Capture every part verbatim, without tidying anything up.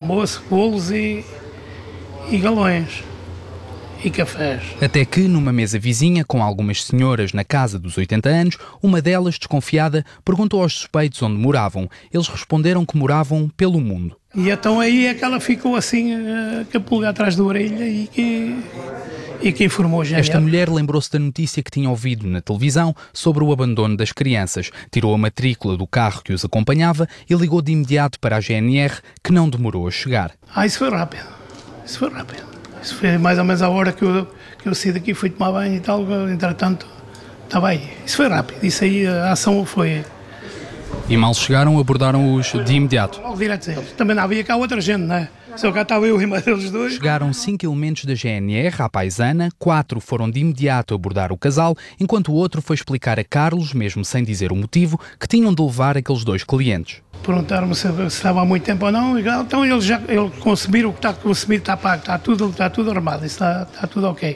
almoço, bolos e, e galões. E cafés. Até que, numa mesa vizinha, com algumas senhoras na casa dos oitenta anos, uma delas, desconfiada, perguntou aos suspeitos onde moravam. Eles responderam que moravam pelo mundo. E então aí é que ela ficou assim, com a pulga atrás da orelha e que, e que informou já. Esta mulher lembrou-se da notícia que tinha ouvido na televisão sobre o abandono das crianças. Tirou a matrícula do carro que os acompanhava e ligou de imediato para a G N R, que não demorou a chegar. Ah, isso foi rápido. Isso foi rápido. Isso foi mais ou menos a hora que eu, que eu saí daqui, fui tomar banho e tal, entretanto, estava aí. Isso foi rápido, isso aí, a ação foi... E mal chegaram, abordaram-os de imediato. Logo direto a eles. Também não havia cá outra gente, não é? Só cá estava eu e mais eles dois. Chegaram cinco elementos da G N R à paisana, quatro foram de imediato abordar o casal, enquanto o outro foi explicar a Carlos, mesmo sem dizer o motivo, que tinham de levar aqueles dois clientes. Perguntaram-me se, se estava há muito tempo ou não, e, então eles já eles consumiram o que está a consumir, está pago, está tudo, está tudo armado, está, está tudo ok.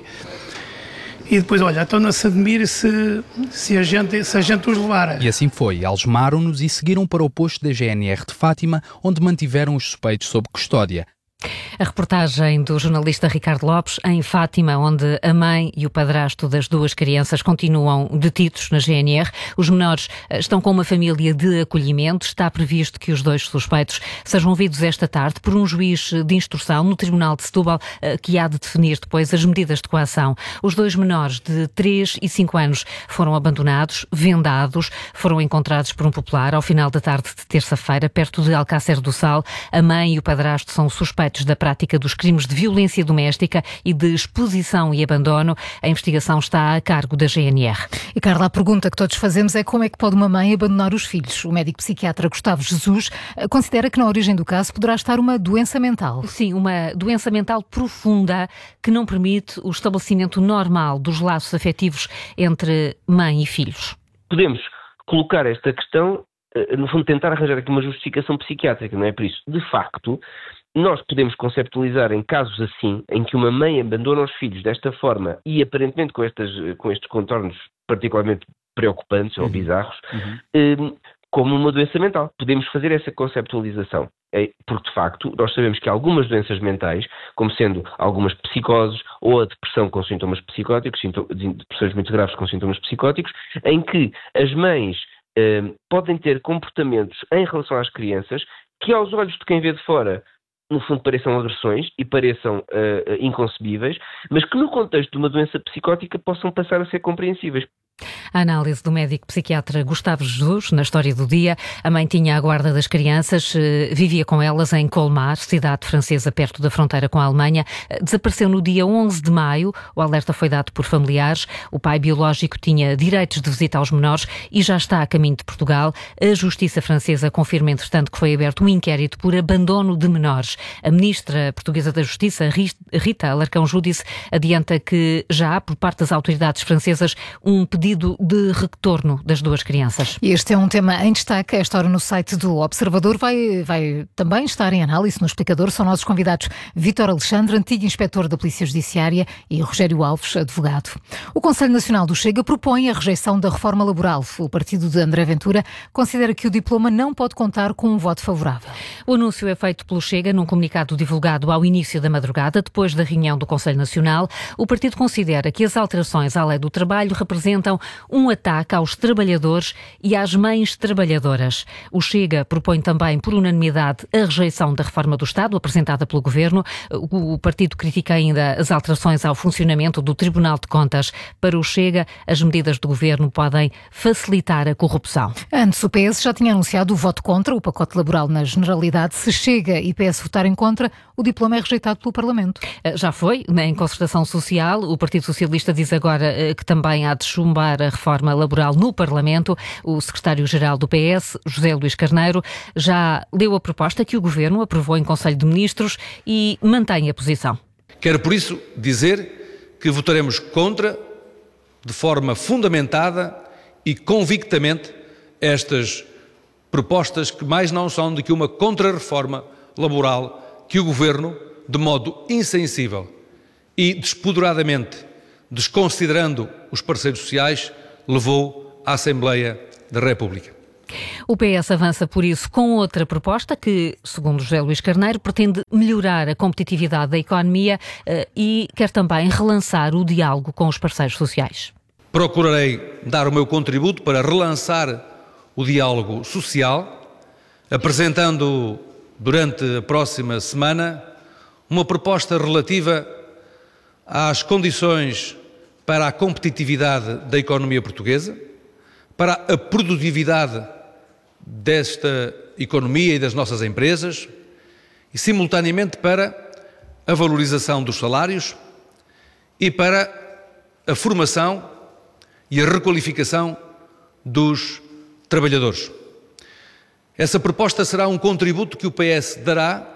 E depois, olha, então não se admire se, se, a gente, se a gente os levar. E assim foi, algemaram-nos e seguiram para o posto da G N R de Fátima, onde mantiveram os suspeitos sob custódia. A reportagem do jornalista Ricardo Lopes em Fátima, onde a mãe e o padrasto das duas crianças continuam detidos na G N R. Os menores estão com uma família de acolhimento. Está previsto que os dois suspeitos sejam ouvidos esta tarde por um juiz de instrução no Tribunal de Setúbal, que há de definir depois as medidas de coação. Os dois menores de três e cinco anos foram abandonados, vendados, foram encontrados por um popular ao final da tarde de terça-feira, perto de Alcácer do Sal. A mãe e o padrasto são suspeitos da prática dos crimes de violência doméstica e de exposição e abandono. A investigação está a cargo da G N R. E Carla, a pergunta que todos fazemos é como é que pode uma mãe abandonar os filhos? O médico psiquiatra Gustavo Jesus considera que na origem do caso poderá estar uma doença mental. Sim, uma doença mental profunda que não permite o estabelecimento normal dos laços afetivos entre mãe e filhos. Podemos colocar esta questão, no fundo tentar arranjar aqui uma justificação psiquiátrica, não é? Por isso, de facto, nós podemos conceptualizar em casos assim, em que uma mãe abandona os filhos desta forma e aparentemente com, estas, com estes contornos particularmente preocupantes ou bizarros, uhum. como uma doença mental. Podemos fazer essa conceptualização. Porque, de facto, nós sabemos que algumas doenças mentais, como sendo algumas psicoses ou a depressão com sintomas psicóticos, depressões muito graves com sintomas psicóticos, em que as mães eh, podem ter comportamentos em relação às crianças que, aos olhos de quem vê de fora, no fundo pareçam agressões e pareçam uh, inconcebíveis, mas que no contexto de uma doença psicótica possam passar a ser compreensíveis. A análise do médico psiquiatra Gustavo Jesus, na história do dia. A mãe tinha a guarda das crianças, vivia com elas em Colmar, cidade francesa perto da fronteira com a Alemanha. Desapareceu no dia onze de maio. O alerta foi dado por familiares. O pai biológico tinha direitos de visita aos menores e já está a caminho de Portugal. A Justiça francesa confirma, entretanto, que foi aberto um inquérito por abandono de menores. A ministra portuguesa da Justiça, Rita Alarcão Júdice, adianta que já há, por parte das autoridades francesas, um pedido de retorno das duas crianças. E este é um tema em destaque. Esta hora no site do Observador vai, vai também estar em análise no explicador. São nossos convidados Vítor Alexandre, antigo inspetor da Polícia Judiciária, e Rogério Alves, advogado. O Conselho Nacional do Chega propõe a rejeição da reforma laboral. O partido de André Ventura considera que o diploma não pode contar com um voto favorável. O anúncio é feito pelo Chega num comunicado divulgado ao início da madrugada, depois da reunião do Conselho Nacional. O partido considera que as alterações à lei do trabalho representam um ataque aos trabalhadores e às mães trabalhadoras. O Chega propõe também, por unanimidade, a rejeição da reforma do Estado apresentada pelo Governo. O partido critica ainda as alterações ao funcionamento do Tribunal de Contas. Para o Chega, as medidas do Governo podem facilitar a corrupção. Antes, o P S já tinha anunciado o voto contra o pacote laboral na Generalidade. Se Chega e P S votarem contra, o diploma é rejeitado pelo Parlamento. Já foi, em concertação social. O Partido Socialista diz agora que também há de chumbar a reforma laboral no Parlamento. O secretário-geral do P S, José Luís Carneiro, já leu a proposta que o Governo aprovou em Conselho de Ministros e mantém a posição. Quero, por isso, dizer que votaremos contra, de forma fundamentada e convictamente, estas propostas que mais não são do que uma contra-reforma laboral que o Governo, de modo insensível e despoderadamente, desconsiderando os parceiros sociais, levou à Assembleia da República. O P S avança, por isso, com outra proposta que, segundo José Luís Carneiro, pretende melhorar a competitividade da economia uh, e quer também relançar o diálogo com os parceiros sociais. Procurarei dar o meu contributo para relançar o diálogo social, apresentando durante a próxima semana uma proposta relativa às condições para a competitividade da economia portuguesa, para a produtividade desta economia e das nossas empresas e, simultaneamente, para a valorização dos salários e para a formação e a requalificação dos trabalhadores. Essa proposta será um contributo que o P S dará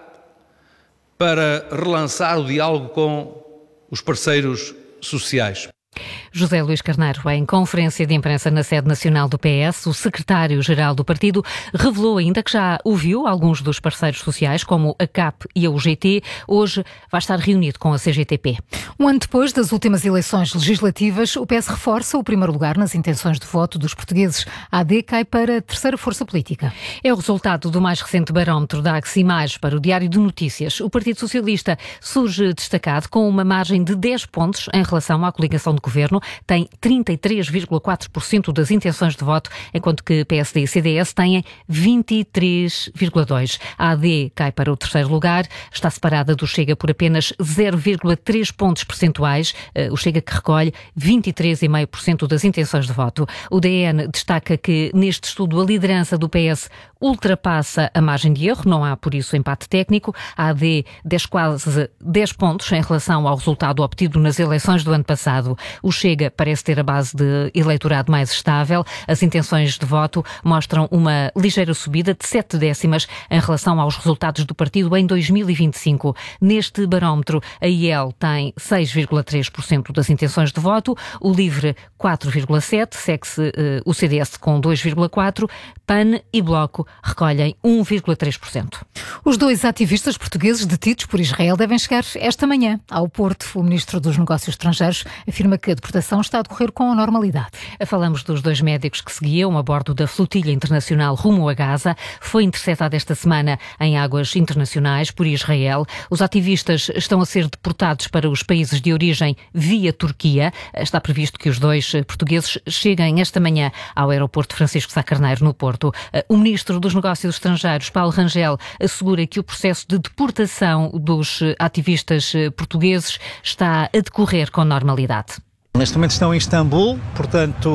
para relançar o diálogo com os parceiros sociais. José Luís Carneiro, em conferência de imprensa na sede nacional do P S, o secretário-geral do partido revelou ainda que já ouviu alguns dos parceiros sociais, como a C A P e a U G T. Hoje vai estar reunido com a C G T P. Um ano depois das últimas eleições legislativas, o P S reforça o primeiro lugar nas intenções de voto dos portugueses. A AD cai para a terceira força política. É o resultado do mais recente barómetro da Aximage para o Diário de Notícias. O Partido Socialista surge destacado com uma margem de dez pontos em relação à coligação de governo. Tem trinta e três vírgula quatro por cento das intenções de voto, enquanto que P S D e C D S têm vinte e três vírgula dois por cento. A AD cai para o terceiro lugar, está separada do Chega por apenas zero vírgula três pontos percentuais, o Chega que recolhe vinte e três vírgula cinco por cento das intenções de voto. O D N destaca que neste estudo a liderança do P S ultrapassa a margem de erro, não há por isso empate técnico. A AD desce quase dez pontos em relação ao resultado obtido nas eleições do ano passado. O Chega parece ter a base de eleitorado mais estável. As intenções de voto mostram uma ligeira subida de sete décimas em relação aos resultados do partido em dois mil e vinte e cinco. Neste barómetro, a I E L tem seis vírgula três por cento das intenções de voto, o LIVRE quatro vírgula sete por cento, segue-se uh, o C D S com dois vírgula quatro por cento, P A N e Bloco recolhem um vírgula três por cento. Os dois ativistas portugueses detidos por Israel devem chegar esta manhã ao Porto. O ministro dos Negócios Estrangeiros afirma que a deportação está a decorrer com a normalidade. Falamos dos dois médicos que seguiam a bordo da flotilha internacional rumo a Gaza. Foi interceptada esta semana em águas internacionais por Israel. Os ativistas estão a ser deportados para os países de origem via Turquia. Está previsto que os dois portugueses cheguem esta manhã ao aeroporto Francisco Sá Carneiro, no Porto. O ministro dos Negócios Estrangeiros, Paulo Rangel, assegura que o processo de deportação dos ativistas portugueses está a decorrer com normalidade. Neste momento estão em Istambul, portanto,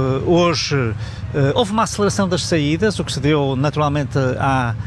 hoje houve uma aceleração das saídas, o que se deu naturalmente à,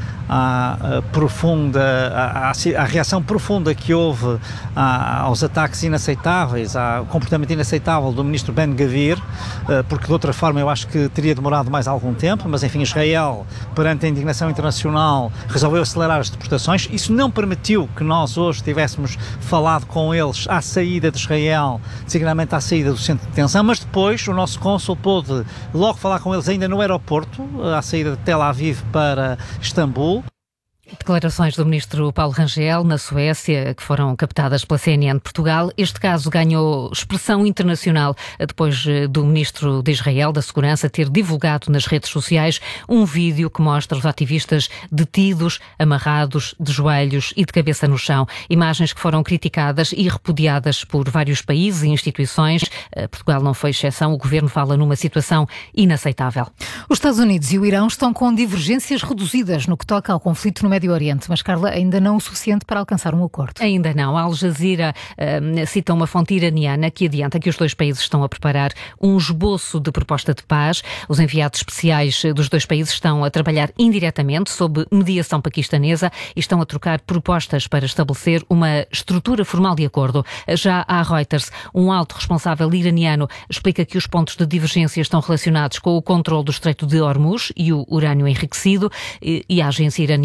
à profunda, à, à reação profunda que houve à, aos ataques inaceitáveis, ao comportamento inaceitável do ministro Ben-Gvir, porque de outra forma eu acho que teria demorado mais algum tempo, mas enfim, Israel, perante a indignação internacional, resolveu acelerar as deportações. Isso não permitiu que nós hoje tivéssemos falado com eles à saída de Israel, designadamente à saída do centro de detenção, mas depois o nosso cônsul pôde logo falar com eles ainda no aeroporto, à saída de Tel Aviv para Istambul. Declarações do ministro Paulo Rangel na Suécia, que foram captadas pela C N N de Portugal. Este caso ganhou expressão internacional depois do ministro de Israel da Segurança ter divulgado nas redes sociais um vídeo que mostra os ativistas detidos, amarrados, de joelhos e de cabeça no chão. Imagens que foram criticadas e repudiadas por vários países e instituições. Portugal não foi exceção. O governo fala numa situação inaceitável. Os Estados Unidos e o Irão estão com divergências reduzidas no que toca ao conflito no Médio Oriente, mas, Carla, ainda não o suficiente para alcançar um acordo. Ainda não. A Al Jazeera uh, cita uma fonte iraniana que adianta que os dois países estão a preparar um esboço de proposta de paz. Os enviados especiais dos dois países estão a trabalhar indiretamente sob mediação paquistanesa e estão a trocar propostas para estabelecer uma estrutura formal de acordo. Já a Reuters, um alto responsável iraniano, explica que os pontos de divergência estão relacionados com o controle do Estreito de Hormuz e o urânio enriquecido, e, e a agência iraniana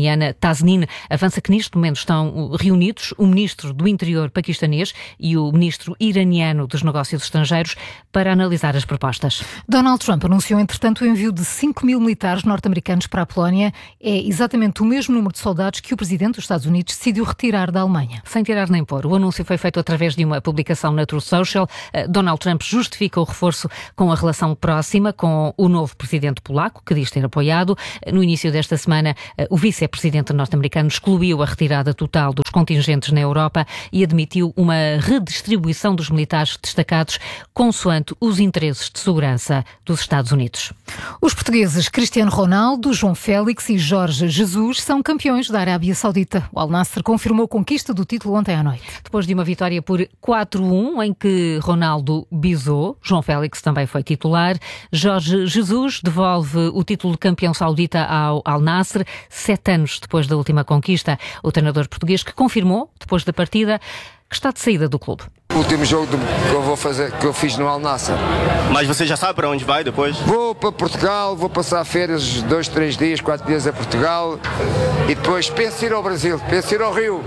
Tasnim avança que neste momento estão reunidos o ministro do Interior paquistanês e o ministro iraniano dos Negócios Estrangeiros para analisar as propostas. Donald Trump anunciou, entretanto, o envio de cinco mil militares norte-americanos para a Polónia. É exatamente o mesmo número de soldados que o presidente dos Estados Unidos decidiu retirar da Alemanha. Sem tirar nem pôr. O anúncio foi feito através de uma publicação na Truth Social. Donald Trump justifica o reforço com a relação próxima com o novo presidente polaco, que diz ter apoiado. No início desta semana, o vice-presidente norte-americano excluiu a retirada total dos contingentes na Europa e admitiu uma redistribuição dos militares destacados consoante os interesses de segurança dos Estados Unidos. Os portugueses Cristiano Ronaldo, João Félix e Jorge Jesus são campeões da Arábia Saudita. O Al Nassr confirmou a conquista do título ontem à noite. Depois de uma vitória por quatro a um, em que Ronaldo bisou, João Félix também foi titular. Jorge Jesus devolve o título de campeão saudita ao Al Nassr, sete anos depois da última conquista. O treinador português que confirmou, depois da partida, que está de saída do clube. O último jogo que eu vou fazer, que eu fiz no Al Nassr. Mas você já sabe para onde vai depois? Vou para Portugal, vou passar férias dois, três dias, quatro dias a Portugal e depois penso ir ao Brasil, penso ir ao Rio.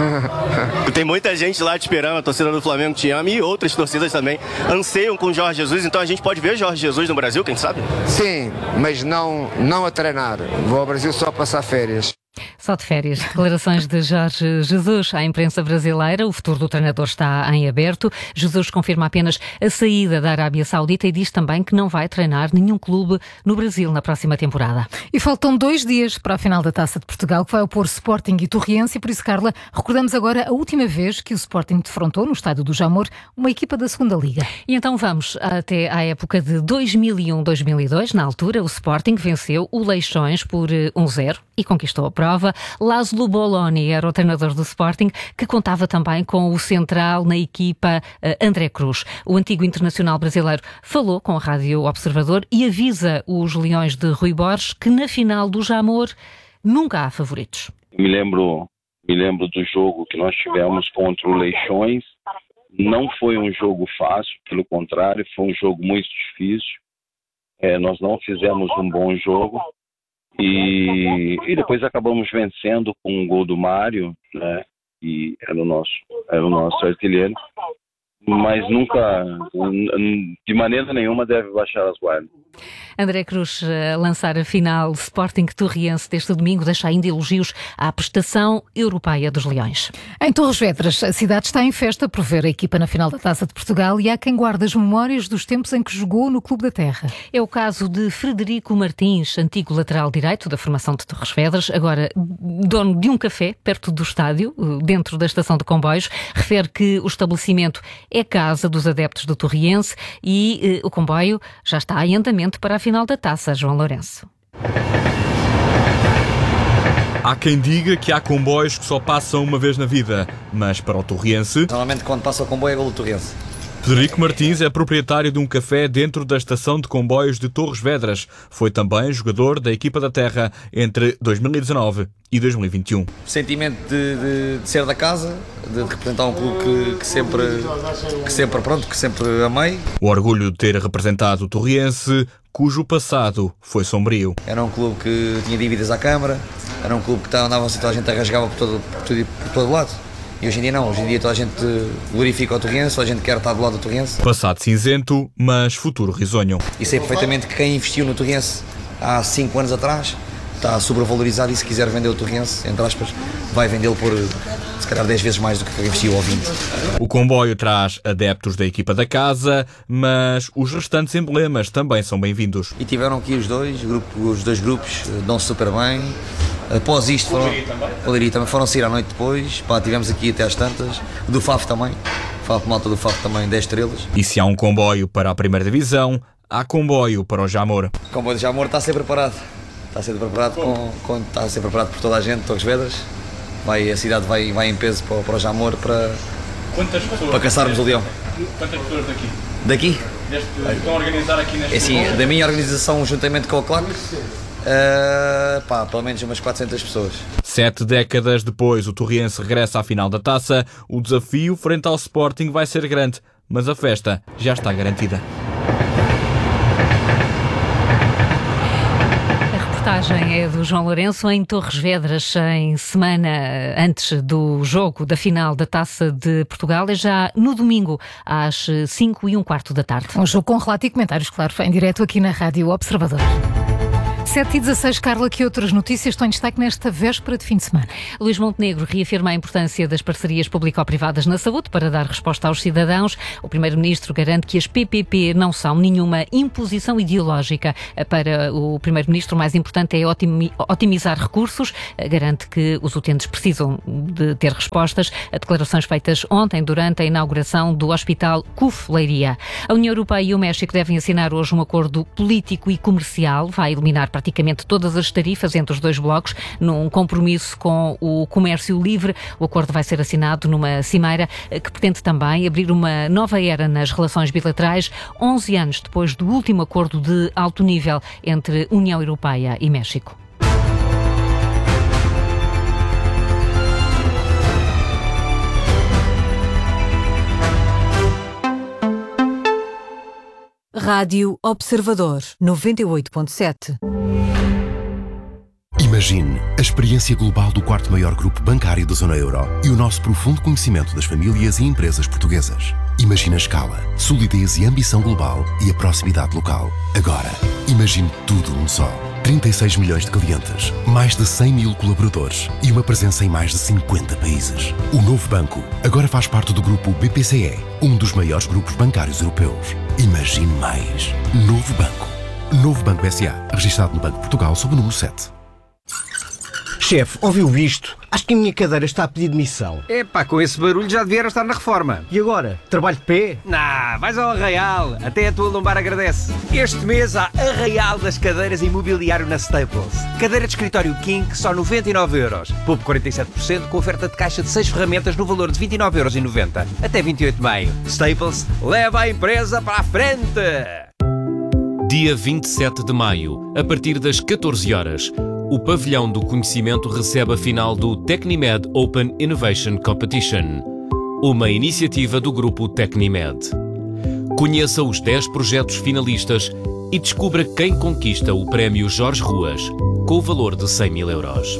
Tem muita gente lá te esperando, a torcida do Flamengo te ama e outras torcidas também anseiam com o Jorge Jesus, então a gente pode ver Jorge Jesus no Brasil, quem sabe? Sim, mas não, não a treinar. Vou ao Brasil só a passar férias. Só de férias. Declarações de Jorge Jesus à imprensa brasileira. O futuro do treinador está em aberto. Jesus confirma apenas a saída da Arábia Saudita e diz também que não vai treinar nenhum clube no Brasil na próxima temporada. E faltam dois dias para a final da Taça de Portugal, que vai opor Sporting e Torriense, e por isso, Carla, recordamos agora a última vez que o Sporting defrontou, no estádio do Jamor, uma equipa da segunda Liga. E então vamos até à época de dois mil e um a dois mil e dois. Na altura, o Sporting venceu o Leixões por um zero e conquistou a prova. Laszlo Boloni era o treinador do Sporting, que contava também com o central na equipa uh, André Cruz. O antigo internacional brasileiro falou com a Rádio Observador e avisa os Leões de Rui Borges que na final do Jamor nunca há favoritos. Me lembro, me lembro do jogo que nós tivemos contra o Leixões. Não foi um jogo fácil, pelo contrário, foi um jogo muito difícil. É, nós não fizemos um bom jogo. E, e depois acabamos vencendo com um gol do Mário, né? E era o nosso, era o nosso artilheiro. Mas nunca, de maneira nenhuma, deve baixar as guardas. André Cruz a lançar a final Sporting Torriense deste domingo deixa ainda elogios à prestação europeia dos Leões. Em Torres Vedras, a cidade está em festa por ver a equipa na final da Taça de Portugal e há quem guarde as memórias dos tempos em que jogou no Clube da Terra. É o caso de Frederico Martins, antigo lateral direito da formação de Torres Vedras, agora dono de um café perto do estádio, dentro da estação de comboios. Refere que o estabelecimento é casa dos adeptos do Torriense e eh, o comboio já está em andamento para a final da Taça, João Lourenço. Há quem diga que há comboios que só passam uma vez na vida, mas para o Torriense... Normalmente quando passa o comboio é golo Torriense. Frederico Martins é proprietário de um café dentro da estação de comboios de Torres Vedras. Foi também jogador da equipa da Terra entre dois mil e dezanove e dois mil e vinte e um. O sentimento de, de, de ser da casa, de representar um clube que, que, sempre, que, sempre, pronto, que sempre amei. O orgulho de ter representado o Torriense, cujo passado foi sombrio. Era um clube que tinha dívidas à Câmara, era um clube que andava assim, toda a gente arrasgava por todo, por todo, por todo lado. E hoje em dia não, hoje em dia toda a gente glorifica o Torriense, toda a gente quer estar do lado do Torriense. Passado cinzento, mas futuro risonho. E sei perfeitamente que quem investiu no Torriense há cinco anos atrás está sobrevalorizado e se quiser vender o Torriense, entre aspas, vai vendê-lo por se calhar dez vezes mais do que investiu ao vinte. O comboio traz adeptos da equipa da casa, mas os restantes emblemas também são bem-vindos. E tiveram aqui os dois, os dois grupos, dão-se super bem. Após isto, foram, Valeria também foram sair à noite depois. Pá, tivemos aqui até às tantas. O do F A F também. F A F Malta do F A F também, dez estrelas. E se há um comboio para a primeira divisão, há comboio para o Jamor. O comboio do Jamor está a ser preparado. Está a ser preparado, com, com, está a ser preparado por toda a gente, Torres Vedras. Vai, a cidade vai, vai em peso para, para o Jamor para, Quantas pessoas para caçarmos o leão. Quantas pessoas daqui? Daqui? Deste, estão a organizar aqui neste é assim, comboio? Da minha organização, juntamente com o Claque, Uh, pá, pelo menos umas quatrocentas pessoas. Sete décadas depois, o Torriense regressa à final da Taça. O desafio frente ao Sporting vai ser grande, mas a festa já está garantida. reportagem é do João Lourenço em Torres Vedras, em semana antes do jogo da final da Taça de Portugal. É já no domingo, às cinco e um quarto da tarde. Um jogo com relato e comentários, claro, em direto aqui na Rádio Observador. sete e dezasseis, Carla, que outras notícias estão em destaque nesta véspera de fim de semana? Luís Montenegro reafirma a importância das parcerias público-privadas na saúde para dar resposta aos cidadãos. O Primeiro-Ministro garante que as P P P não são nenhuma imposição ideológica. Para o Primeiro-Ministro, o mais importante é otimizar recursos. Garante que os utentes precisam de ter respostas. Declarações feitas ontem durante a inauguração do Hospital C U F Leiria. A União Europeia e o México devem assinar hoje um acordo político e comercial. Vai eliminar praticamente todas as tarifas entre os dois blocos, num compromisso com o comércio livre. O acordo vai ser assinado numa cimeira que pretende também abrir uma nova era nas relações bilaterais, onze anos depois do último acordo de alto nível entre União Europeia e México. Rádio Observador, noventa e oito ponto sete. Imagine a experiência global do quarto maior grupo bancário da zona euro e o nosso profundo conhecimento das famílias e empresas portuguesas. Imagine a escala, solidez e ambição global e a proximidade local. Agora, imagine tudo num só. trinta e seis milhões de clientes, mais de cem mil colaboradores e uma presença em mais de cinquenta países. O novo banco agora faz parte do grupo B P C E, um dos maiores grupos bancários europeus. Imagine mais. Novo banco. Novo Banco S A, registado no Banco de Portugal sob o número sete. Chefe, ouviu isto? Acho que a minha cadeira está a pedir demissão. Epá, com esse barulho já devia estar na reforma. E agora? Trabalho de pé? Nah, vais ao Arraial. Até a tua lombar agradece. Este mês há Arraial das cadeiras imobiliário na Staples. Cadeira de escritório King, só noventa e nove euros. Poupe quarenta e sete por cento com oferta de caixa de seis ferramentas no valor de vinte e nove euros e noventa. Até vinte e oito de maio. Staples, leva a empresa para a frente! Dia vinte e sete de maio, a partir das catorze horas. O Pavilhão do Conhecimento recebe a final do Tecnimed Open Innovation Competition, uma iniciativa do grupo Tecnimed. Conheça os dez projetos finalistas e descubra quem conquista o prémio Jorge Ruas, com o valor de cem mil euros.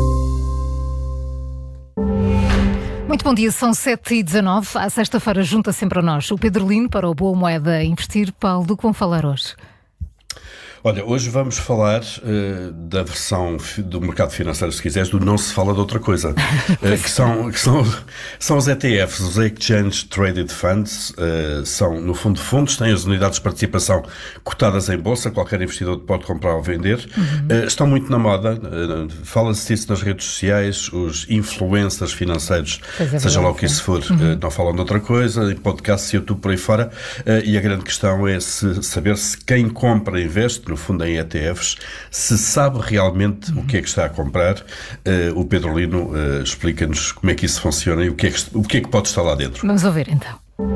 Muito bom dia, são sete e dezanove. À sexta-feira junta sempre a nós o Pedro Lino para o Boa Moeda Investir. Paulo, do que vão falar hoje? Olha, hoje vamos falar uh, da versão do mercado financeiro, se quiseres, do não se fala de outra coisa, uh, que, são, que são, são os E T Fs, os Exchange Traded Funds, uh, são, no fundo, fundos, têm as unidades de participação cotadas em bolsa, qualquer investidor pode comprar ou vender, uhum. uh, estão muito na moda, uh, fala-se disso nas redes sociais, os influencers financeiros, é seja lá o que isso for, uhum. uh, não falam de outra coisa, em podcasts e YouTube por aí fora, uh, e a grande questão é se, saber se quem compra investe, no fundo em E T Fs, se sabe realmente uhum. o que é que está a comprar. Uh, o Pedro Lino uh, explica-nos como é que isso funciona e o que, é que, o que é que pode estar lá dentro. Vamos ouvir então.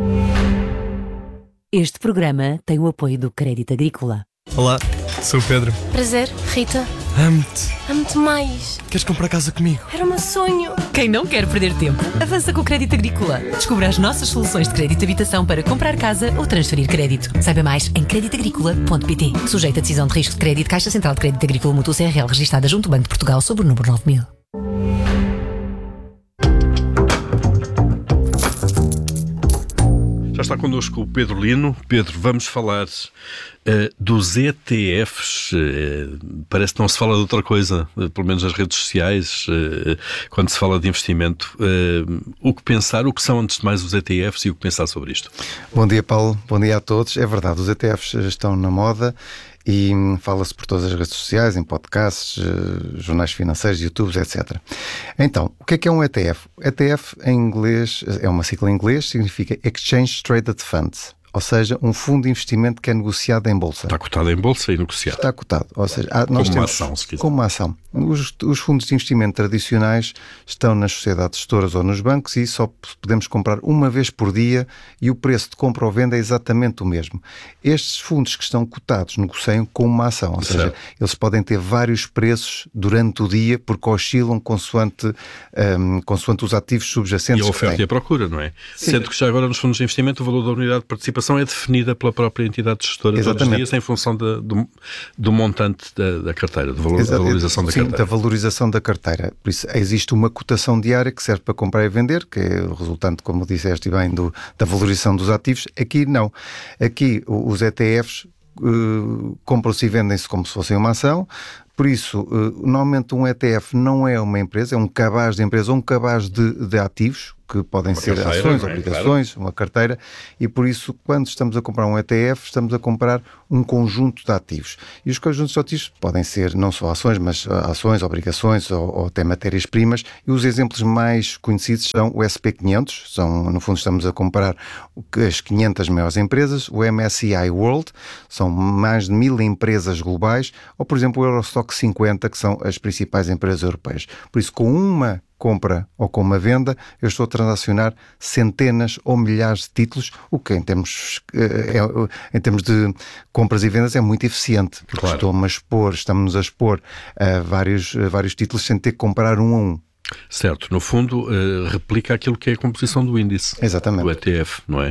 Este programa tem o apoio do Crédito Agrícola. Olá, sou o Pedro. Prazer, Rita. Amo-te. Amo-te mais. Queres comprar casa comigo? Era o meu sonho. Quem não quer perder tempo, avança com o Crédito Agrícola. Descubra as nossas soluções de crédito de habitação para comprar casa ou transferir crédito. Saiba mais em crédito agrícola ponto pt. Sujeito a decisão de risco de crédito, Caixa Central de Crédito Agrícola Mútuo C R L, registada junto ao Banco de Portugal sob o número nove mil. Já está connosco o Pedro Lino. Pedro, vamos falar uh, dos E T Fs. Uh, parece que não se fala de outra coisa, uh, pelo menos nas redes sociais, uh, quando se fala de investimento. Uh, o que pensar, o que são antes de mais os E T Fs e o que pensar sobre isto? Bom dia, Paulo. Bom dia a todos. É verdade, os E T Fs estão na moda e fala-se por todas as redes sociais, em podcasts, jornais financeiros, YouTubes, etcétera. Então, o que é que é um E T F? E T F em inglês, é uma sigla em inglês, significa Exchange Traded Funds. Ou seja, um fundo de investimento que é negociado em bolsa. Está cotado em bolsa e negociado. Está cotado. Ou seja, há, nós como uma temos, ação, se quiser. Como uma ação. Os, os fundos de investimento tradicionais estão nas sociedades gestoras ou nos bancos e só podemos comprar uma vez por dia e o preço de compra ou venda é exatamente o mesmo. Estes fundos que estão cotados negociam com uma ação. Ou seja, certo. Eles podem ter vários preços durante o dia porque oscilam consoante, um, consoante os ativos subjacentes. E a oferta que têm. e a procura, não é? Sim. Sendo que já agora nos fundos de investimento o valor da unidade de participação participação é definida pela própria entidade gestora Exatamente. todos os dias em função de, do, do montante da, da carteira, da valor, valorização da Sim, carteira. da valorização da carteira. Por isso, existe uma cotação diária que serve para comprar e vender, que é o resultante, como disseste bem, do, da valorização dos ativos. Aqui não. Aqui os E T Fs uh, compram-se e vendem-se como se fossem uma ação. Por isso, uh, normalmente um E T F não é uma empresa, é um cabaz de empresa, um cabaz de, de ativos, que podem uma ser carteira, ações, é? obrigações, claro. Uma carteira, e por isso, quando estamos a comprar um E T F, estamos a comprar um conjunto de ativos. E os conjuntos de ativos podem ser não só ações, mas ações, obrigações ou, ou até matérias-primas, e os exemplos mais conhecidos são o S P quinhentos, são, no fundo estamos a comprar as quinhentas maiores empresas, o M S C I World, são mais de mil empresas globais, ou por exemplo o Eurostock cinquenta, que são as principais empresas europeias. Por isso, com uma compra ou com uma venda, eu estou a transacionar centenas ou milhares de títulos, o que em termos, é, em termos de compras e vendas é muito eficiente, porque claro. estou-me a expor, estamos a expor a vários, a vários títulos sem ter que comprar um a um. Certo, no fundo uh, replica aquilo que é a composição do índice. Exatamente. Do E T F, não é?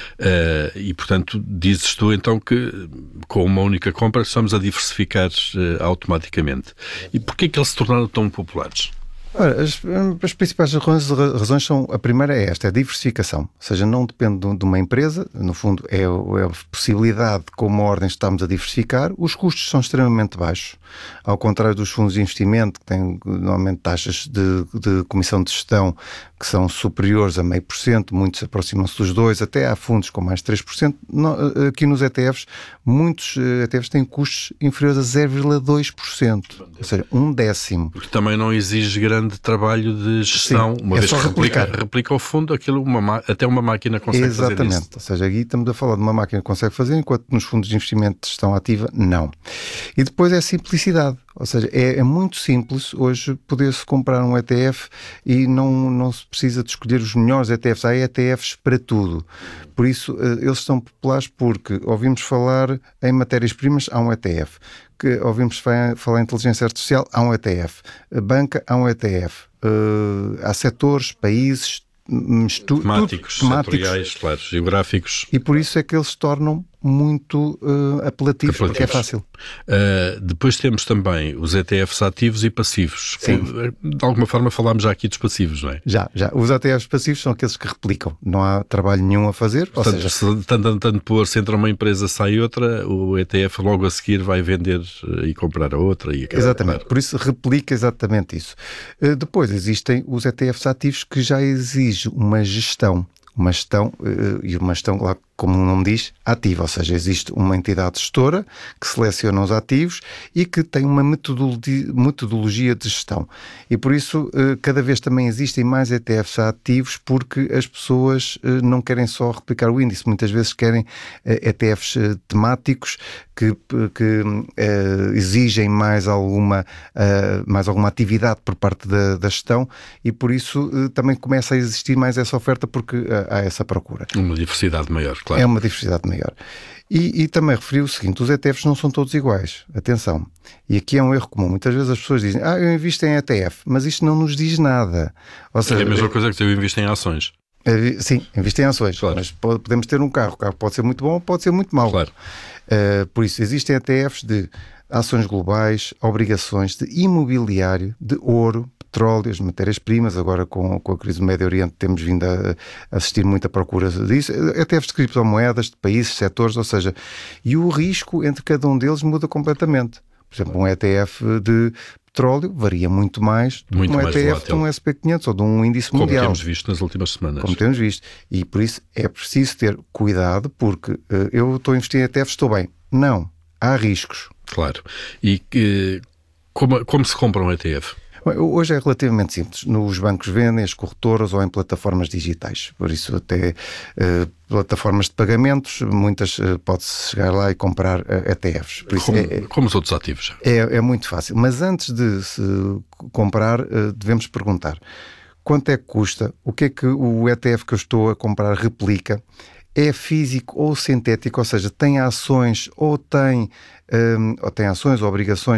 Uh, e portanto dizes tu então que com uma única compra estamos a diversificar uh, automaticamente. E porquê que eles se tornaram tão populares? Ora, as, as principais razões, razões são, a primeira é esta, é a diversificação, ou seja, não depende de uma empresa, no fundo é, é a possibilidade de como ordem estamos a diversificar, os custos são extremamente baixos, ao contrário dos fundos de investimento que têm normalmente taxas de, de comissão de gestão que são superiores a meio por cento, muitos aproximam-se dos dois, até há fundos com mais de três por cento, aqui nos E T Fs, muitos E T Fs têm custos inferiores a zero vírgula dois por cento, ou seja, um décimo. Porque também não exige grande de trabalho de gestão, Sim, uma é vez só que replica, replicar. replica ao fundo aquilo, uma, até uma máquina consegue Exatamente. fazer isso. Exatamente, ou seja, aqui estamos a falar de uma máquina que consegue fazer, enquanto nos fundos de investimento de gestão ativa, não. E depois é a simplicidade, ou seja, é, é muito simples hoje poder-se comprar um E T F e não, não se precisa de escolher os melhores E T Fs, há E T Fs para tudo. Por isso, eles são populares porque ouvimos falar em matérias-primas, há um E T F. Que ouvimos falar em inteligência artificial, há um E T F. Banca, há um E T F. Uh, há setores, países, estu- temáticos, tudo, temáticos, setoriais, claro, geográficos. E por isso é que eles se tornam muito uh, apelativos, apelativos, porque é fácil. Uh, depois temos também os E T Fs ativos e passivos. Sim. Que, de alguma forma falámos já aqui dos passivos, não é? Já, já. Os E T Fs passivos são aqueles que replicam. Não há trabalho nenhum a fazer. Portanto, ou seja, se tanto, tanto por se entra uma empresa sai outra, o E T F logo a seguir vai vender e comprar a outra. E exatamente. Claro. Por isso replica exatamente isso. Uh, depois existem os E T Fs ativos que já exigem uma gestão. Uma gestão, e uma gestão, lá, como o nome diz, ativa, ou seja, existe uma entidade gestora que seleciona os ativos e que tem uma metodologia, metodologia de gestão. E por isso, cada vez também existem mais E T Fs ativos porque as pessoas não querem só replicar o índice, muitas vezes querem E T Fs temáticos que, que uh, exigem mais alguma, uh, mais alguma atividade por parte da, da gestão e por isso uh, também começa a existir mais essa oferta porque uh, há essa procura. Uma diversidade maior, claro. É uma diversidade maior. E, e também referi o seguinte, os E T Fs não são todos iguais, atenção. E aqui é um erro comum. Muitas vezes as pessoas dizem, ah, eu invisto em E T F, mas isto não nos diz nada. Ou seja, é a mesma coisa que eu invisto em ações. Sim, invisto em ações, claro. Mas podemos ter um carro, o carro pode ser muito bom ou pode ser muito mau. Claro. Uh, por isso, existem E T Fs de ações globais, obrigações, de imobiliário, de ouro, petróleos, matérias-primas. Agora com, com a crise do Médio Oriente temos vindo a, a assistir muita procura disso. E T Fs de criptomoedas, de países, setores, ou seja, e o risco entre cada um deles muda completamente. Por exemplo, um E T F de petróleo varia muito mais do muito que um mais E T F volátil. de um S P quinhentos ou de um índice Como mundial. Como temos visto nas últimas semanas. Como temos visto. E por isso é preciso ter cuidado, porque uh, eu estou a investir em E T Fs, estou bem. Não. Há riscos. Claro. E uh, como, como se compra um E T F? Hoje é relativamente simples. Nos bancos vendem, as corretoras ou em plataformas digitais. Por isso até uh, plataformas de pagamentos, muitas uh, pode-se chegar lá e comprar uh, E T Fs. Por isso como, é, como os outros ativos. É, é muito fácil. Mas antes de se comprar, uh, devemos perguntar quanto é que custa, o que é que o E T F que eu estou a comprar replica, é físico ou sintético, ou seja, tem ações ou tem, um, ou tem ações ou obrigações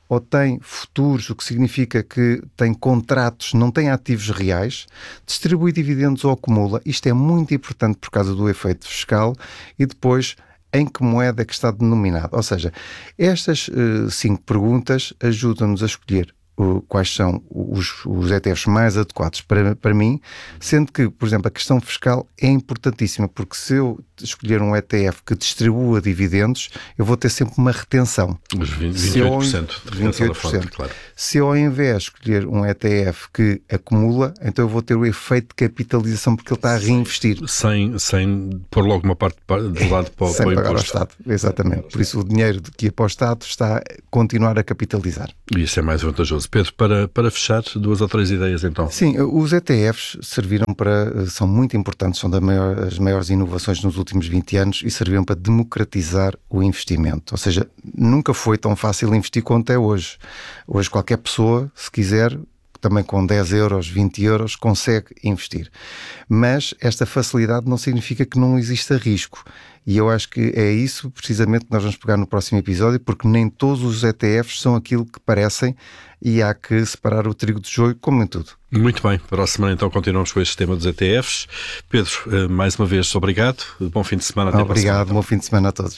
ou tem futuros, o que significa que tem contratos, não tem ativos reais, distribui dividendos ou acumula. Isto é muito importante por causa do efeito fiscal. E depois, em que moeda é que está denominado? Ou seja, estas uh, cinco perguntas ajudam-nos a escolher uh, quais são os, os E T Fs mais adequados para, para mim, sendo que, por exemplo, a questão fiscal é importantíssima, porque se eu escolher um E T F que distribua dividendos, eu vou ter sempre uma retenção. Os vinte e oito por cento de retenção da fonte, claro. Se eu, ao invés, escolher um E T F que acumula, então eu vou ter o efeito de capitalização, porque ele está a reinvestir. Sem, sem pôr logo uma parte de lado para, sem para o pagar ao imposto. Estado, exatamente. Por isso o dinheiro que ia para o Estado está a continuar a capitalizar. E isso é mais vantajoso. Pedro, para, para fechar, duas ou três ideias então. Sim, os E T Fs serviram para, são muito importantes, são das maior, maiores inovações nos últimos vinte anos e serviram para democratizar o investimento. Ou seja, nunca foi tão fácil investir quanto é hoje. Hoje qualquer pessoa, se quiser, também com dez euros, vinte euros, consegue investir. Mas esta facilidade não significa que não exista risco. E eu acho que é isso precisamente que nós vamos pegar no próximo episódio, porque nem todos os E T Fs são aquilo que parecem e há que separar o trigo do joio, como em tudo. Muito bem, para a semana então continuamos com este tema dos E T Fs. Pedro, mais uma vez, obrigado. Bom fim de semana. Até Obrigado, bom fim de semana a todos.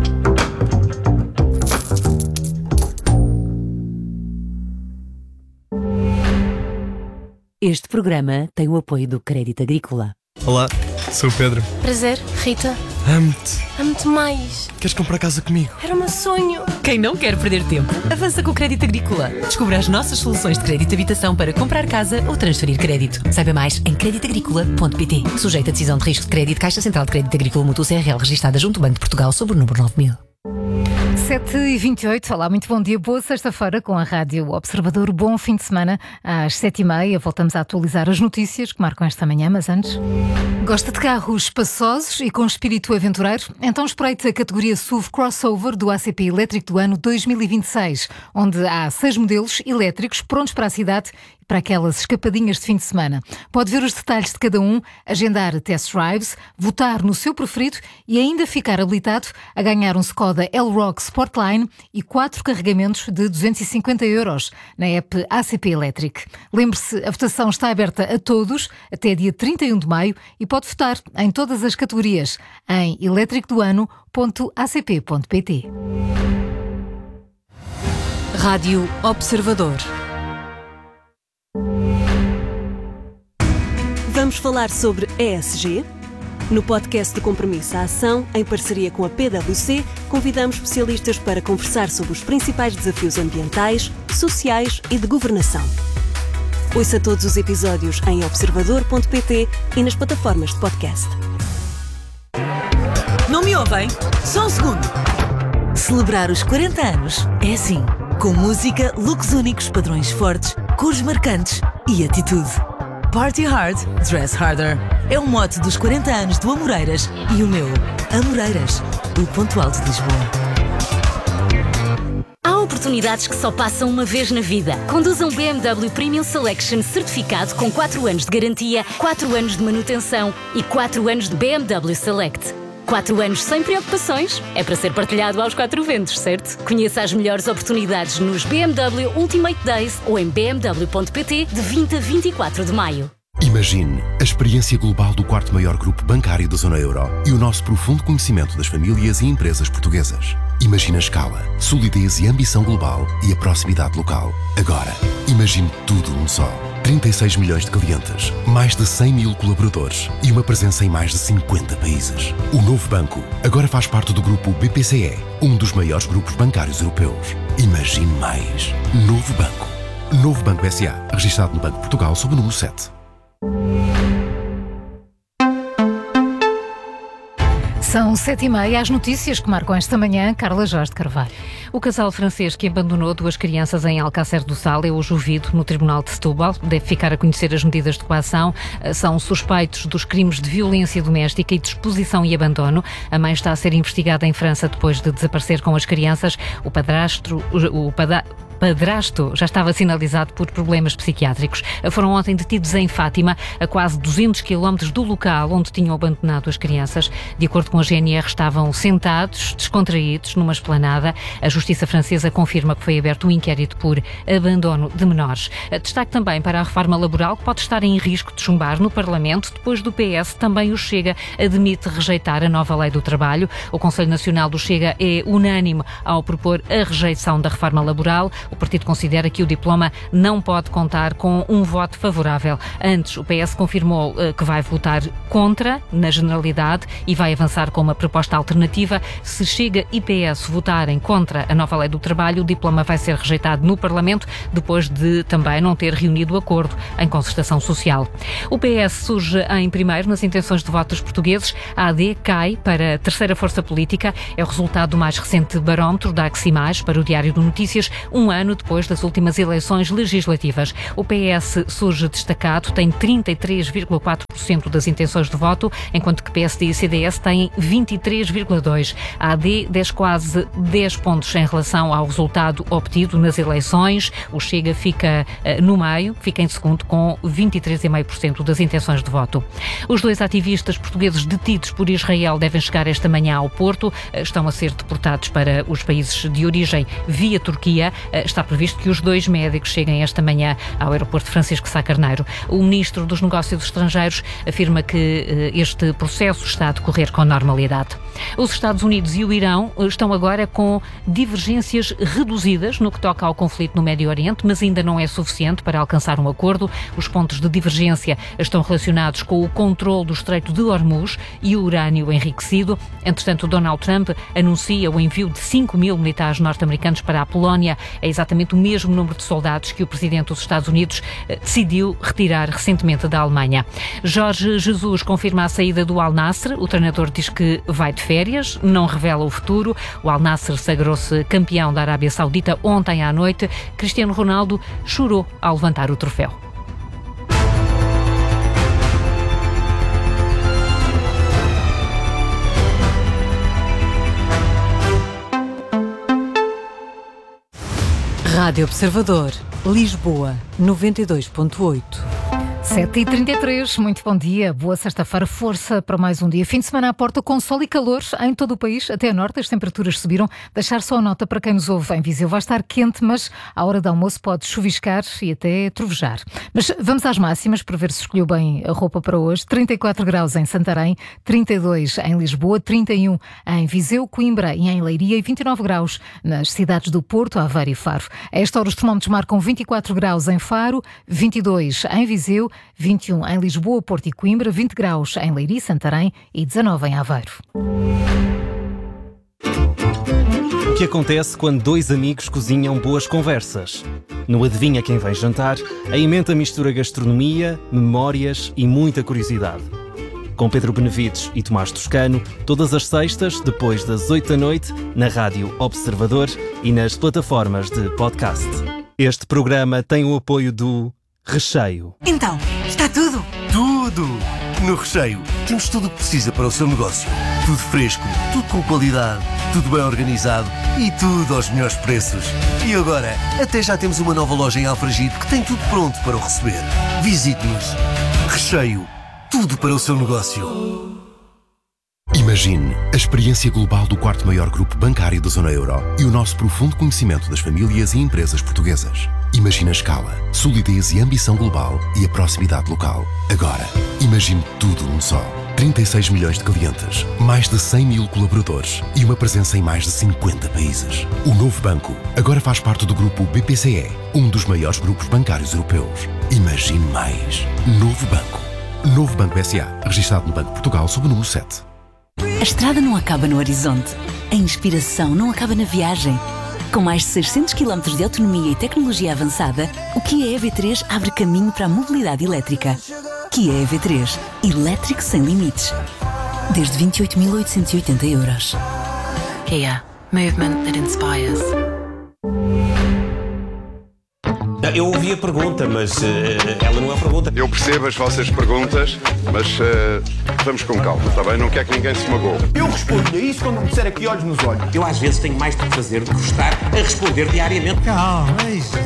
Este programa tem o apoio do Crédito Agrícola. Olá, sou o Pedro. Prazer, Rita. Amo-te. Amo-te mais. Queres comprar casa comigo? Era o meu sonho. Quem não quer perder tempo, avança com o Crédito Agrícola. Descubra as nossas soluções de crédito de habitação para comprar casa ou transferir crédito. Saiba mais em crédito agrícola ponto pt. Sujeito a decisão de risco de crédito, Caixa Central de Crédito Agrícola Mútuo C R L, registada junto ao Banco de Portugal, sob o número nove mil. sete e vinte e oito, olá, muito bom dia, boa sexta-feira com a Rádio Observador, bom fim de semana. Às sete e meia voltamos a atualizar as notícias que marcam esta manhã, mas antes... Gosta de carros espaçosos e com espírito aventureiro? Então espreite a categoria S U V Crossover do A C P Elétrico do ano dois mil e vinte e seis, onde há seis modelos elétricos prontos para a cidade e para aquelas escapadinhas de fim de semana. Pode ver os detalhes de cada um, agendar test drives, votar no seu preferido e ainda ficar habilitado a ganhar um Skoda Elroq Sportline e quatro carregamentos de duzentos e cinquenta euros na app A C P Electric. Lembre-se, a votação está aberta a todos até dia trinta e um de maio e pode votar em todas as categorias em elétrico do ano ponto a c p ponto p t. Rádio Observador. Vamos falar sobre E S G? No podcast de Compromisso à Ação, em parceria com a P W C, convidamos especialistas para conversar sobre os principais desafios ambientais, sociais e de governação. Ouça todos os episódios em observador ponto p t e nas plataformas de podcast. Não me ouvem? Só um segundo. Celebrar os quarenta anos é assim, com música, looks únicos, padrões fortes, cores marcantes e atitude. Party hard, dress harder. É o mote dos quarenta anos do Amoreiras e o meu, Amoreiras, o ponto alto de Lisboa. Há oportunidades que só passam uma vez na vida. Conduza um B M W Premium Selection certificado com quatro anos de garantia, quatro anos de manutenção e quatro anos de B M W Select. quatro anos sem preocupações. É para ser partilhado aos quatro ventos, certo? Conheça as melhores oportunidades nos B M W Ultimate Days ou em b m w ponto p t de vinte a vinte e quatro de maio. Imagine a experiência global do quarto maior grupo bancário da zona euro e o nosso profundo conhecimento das famílias e empresas portuguesas. Imagine a escala, solidez e ambição global e a proximidade local. Agora, imagine tudo num só. trinta e seis milhões de clientes, mais de cem mil colaboradores e uma presença em mais de cinquenta países. O novo banco agora faz parte do grupo B P C E, um dos maiores grupos bancários europeus. Imagine mais. Novo Banco. Novo Banco S A, registado no Banco de Portugal sob o número sete. São sete e meia, as notícias que marcam esta manhã, Carla Jorge de Carvalho. O casal francês que abandonou duas crianças em Alcácer do Sal é hoje ouvido no Tribunal de Setúbal. Deve ficar a conhecer as medidas de coação. São suspeitos dos crimes de violência doméstica e de exposição e abandono. A mãe está a ser investigada em França depois de desaparecer com as crianças. O padrasto... O, pada, padrasto já estava sinalizado por problemas psiquiátricos. Foram ontem detidos em Fátima, a quase duzentos quilómetros do local onde tinham abandonado as crianças. De acordo com a G N R, estavam sentados, descontraídos, numa esplanada. A Justiça francesa confirma que foi aberto um inquérito por abandono de menores. Destaque também para a reforma laboral, que pode estar em risco de chumbar no Parlamento. Depois do P S, também o Chega admite rejeitar a nova lei do trabalho. O Conselho Nacional do Chega é unânime ao propor a rejeição da reforma laboral. O partido considera que o diploma não pode contar com um voto favorável. Antes, o P S confirmou uh, que vai votar contra, na generalidade, e vai avançar com uma proposta alternativa. Se Chega e P S votarem contra a nova lei do trabalho, o diploma vai ser rejeitado no Parlamento, depois de também não ter reunido o acordo em concertação social. O P S surge em primeiro nas intenções de voto dos portugueses. A AD cai para a terceira força política. É o resultado do mais recente barómetro da Aximage para o Diário de Notícias, um ano depois das últimas eleições legislativas. O P S surge destacado, tem trinta e três vírgula quatro por cento das intenções de voto, enquanto que P S D e C D S têm vinte e três vírgula dois por cento. A AD desce quase dez pontos em relação ao resultado obtido nas eleições. O Chega fica uh, no meio, fica em segundo com vinte e três vírgula cinco por cento das intenções de voto. Os dois ativistas portugueses detidos por Israel devem chegar esta manhã ao Porto. Uh, estão a ser deportados para os países de origem via Turquia. Uh, está previsto que os dois médicos cheguem esta manhã ao aeroporto Francisco Sá Carneiro. O ministro dos Negócios Estrangeiros afirma que uh, este processo está a decorrer com normalidade. Os Estados Unidos e o Irão estão agora com divergências reduzidas no que toca ao conflito no Médio Oriente, mas ainda não é suficiente para alcançar um acordo. Os pontos de divergência estão relacionados com o controle do Estreito de Hormuz e o urânio enriquecido. Entretanto, Donald Trump anuncia o envio de cinco mil militares norte-americanos para a Polónia. É exatamente o mesmo número de soldados que o presidente dos Estados Unidos decidiu retirar recentemente da Alemanha. Jorge Jesus confirma a saída do Al Nassr. O treinador diz que vai de férias, não revela o futuro. O Al Nassr sagrou-se campeão da Arábia Saudita ontem à noite. Cristiano Ronaldo chorou ao levantar o troféu. Rádio Observador, Lisboa, noventa e dois ponto oito. sete e trinta e três, muito bom dia, boa sexta-feira, força para mais um dia. Fim de semana à porta com sol e calor em todo o país, até a norte as temperaturas subiram. Deixar só a nota para quem nos ouve em Viseu, vai estar quente, mas à hora do almoço pode chuviscar e até trovejar. Mas vamos às máximas para ver se escolheu bem a roupa para hoje. trinta e quatro graus em Santarém, trinta e dois em Lisboa, trinta e um em Viseu, Coimbra e em Leiria e vinte e nove graus nas cidades do Porto, Aveiro e Faro. A esta hora os termómetros marcam vinte e quatro graus em Faro, vinte e dois em Viseu, vinte e um em Lisboa, Porto e Coimbra, vinte graus em Leiria e Santarém e dezanove em Aveiro. O que acontece quando dois amigos cozinham boas conversas? No Adivinha Quem Vem Jantar, a emenda mistura gastronomia, memórias e muita curiosidade. Com Pedro Benevides e Tomás Toscano, todas as sextas, depois das oito da noite, na Rádio Observador e nas plataformas de podcast. Este programa tem o apoio do Recheio. Então, está tudo? Tudo! No Recheio temos tudo o que precisa para o seu negócio. Tudo fresco, tudo com qualidade, tudo bem organizado e tudo aos melhores preços. E agora, até já temos uma nova loja em Alfragide que tem tudo pronto para o receber. Visite-nos. Recheio. Tudo para o seu negócio. Imagine a experiência global do quarto maior grupo bancário da zona euro e o nosso profundo conhecimento das famílias e empresas portuguesas. Imagine a escala, solidez e ambição global e a proximidade local. Agora, imagine tudo num só. trinta e seis milhões de clientes, mais de cem mil colaboradores e uma presença em mais de cinquenta países. O novo banco agora faz parte do grupo B P C E, um dos maiores grupos bancários europeus. Imagine mais. Novo Banco. Novo Banco S A, registado no Banco de Portugal sob o número sete. A estrada não acaba no horizonte. A inspiração não acaba na viagem. Com mais de seiscentos quilómetros de autonomia e tecnologia avançada, o Kia E V três abre caminho para a mobilidade elétrica. Kia E V três. Elétrico sem limites. Desde vinte e oito mil oitocentos e oitenta euros. Kia. Movement that inspires. Eu ouvi a pergunta, mas uh, ela não é a pergunta. Eu percebo as vossas perguntas, mas uh, vamos com calma, está bem? Não quero que ninguém se magoe. Eu respondo a isso quando me disser aqui olhos nos olhos. Eu às vezes tenho mais de fazer do que estar a responder diariamente. Calma, é isso.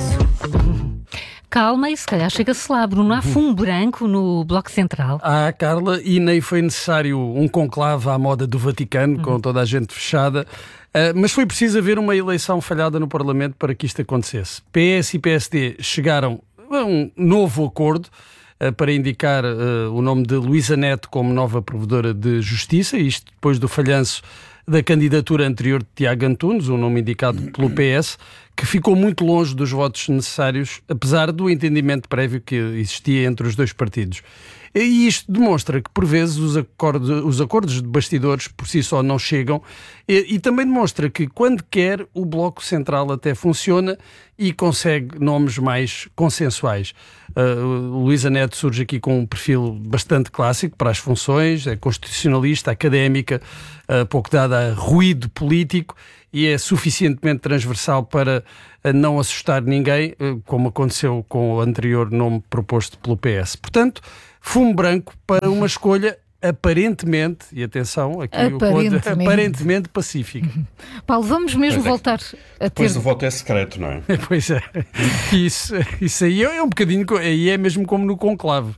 Calma e se calhar chega-se lá, Bruno. Há fumo branco no Bloco Central. Ah, Carla, e nem foi necessário um conclave à moda do Vaticano, uhum. com toda a gente fechada, uh, mas foi preciso haver uma eleição falhada no Parlamento para que isto acontecesse. P S e P S D chegaram a um novo acordo uh, para indicar uh, o nome de Luísa Neto como nova provedora de Justiça, isto depois do falhanço da candidatura anterior de Tiago Antunes, um nome indicado pelo P S, que ficou muito longe dos votos necessários, apesar do entendimento prévio que existia entre os dois partidos. E isto demonstra que, por vezes, os acordos, os acordos de bastidores por si só não chegam e, e também demonstra que, quando quer, o Bloco Central até funciona e consegue nomes mais consensuais. Uh, Luísa Neto surge aqui com um perfil bastante clássico para as funções, é constitucionalista, académica, uh, pouco dada a ruído político e é suficientemente transversal para não assustar ninguém, uh, como aconteceu com o anterior nome proposto pelo P S. Portanto, fumo branco para uma escolha aparentemente, e atenção, aqui aparentemente, o ponto, aparentemente pacífica. Paulo, vamos mesmo é, voltar a ter... Pois o voto é secreto, não é? Pois é. Isso, isso aí é um bocadinho, aí é mesmo como no conclave.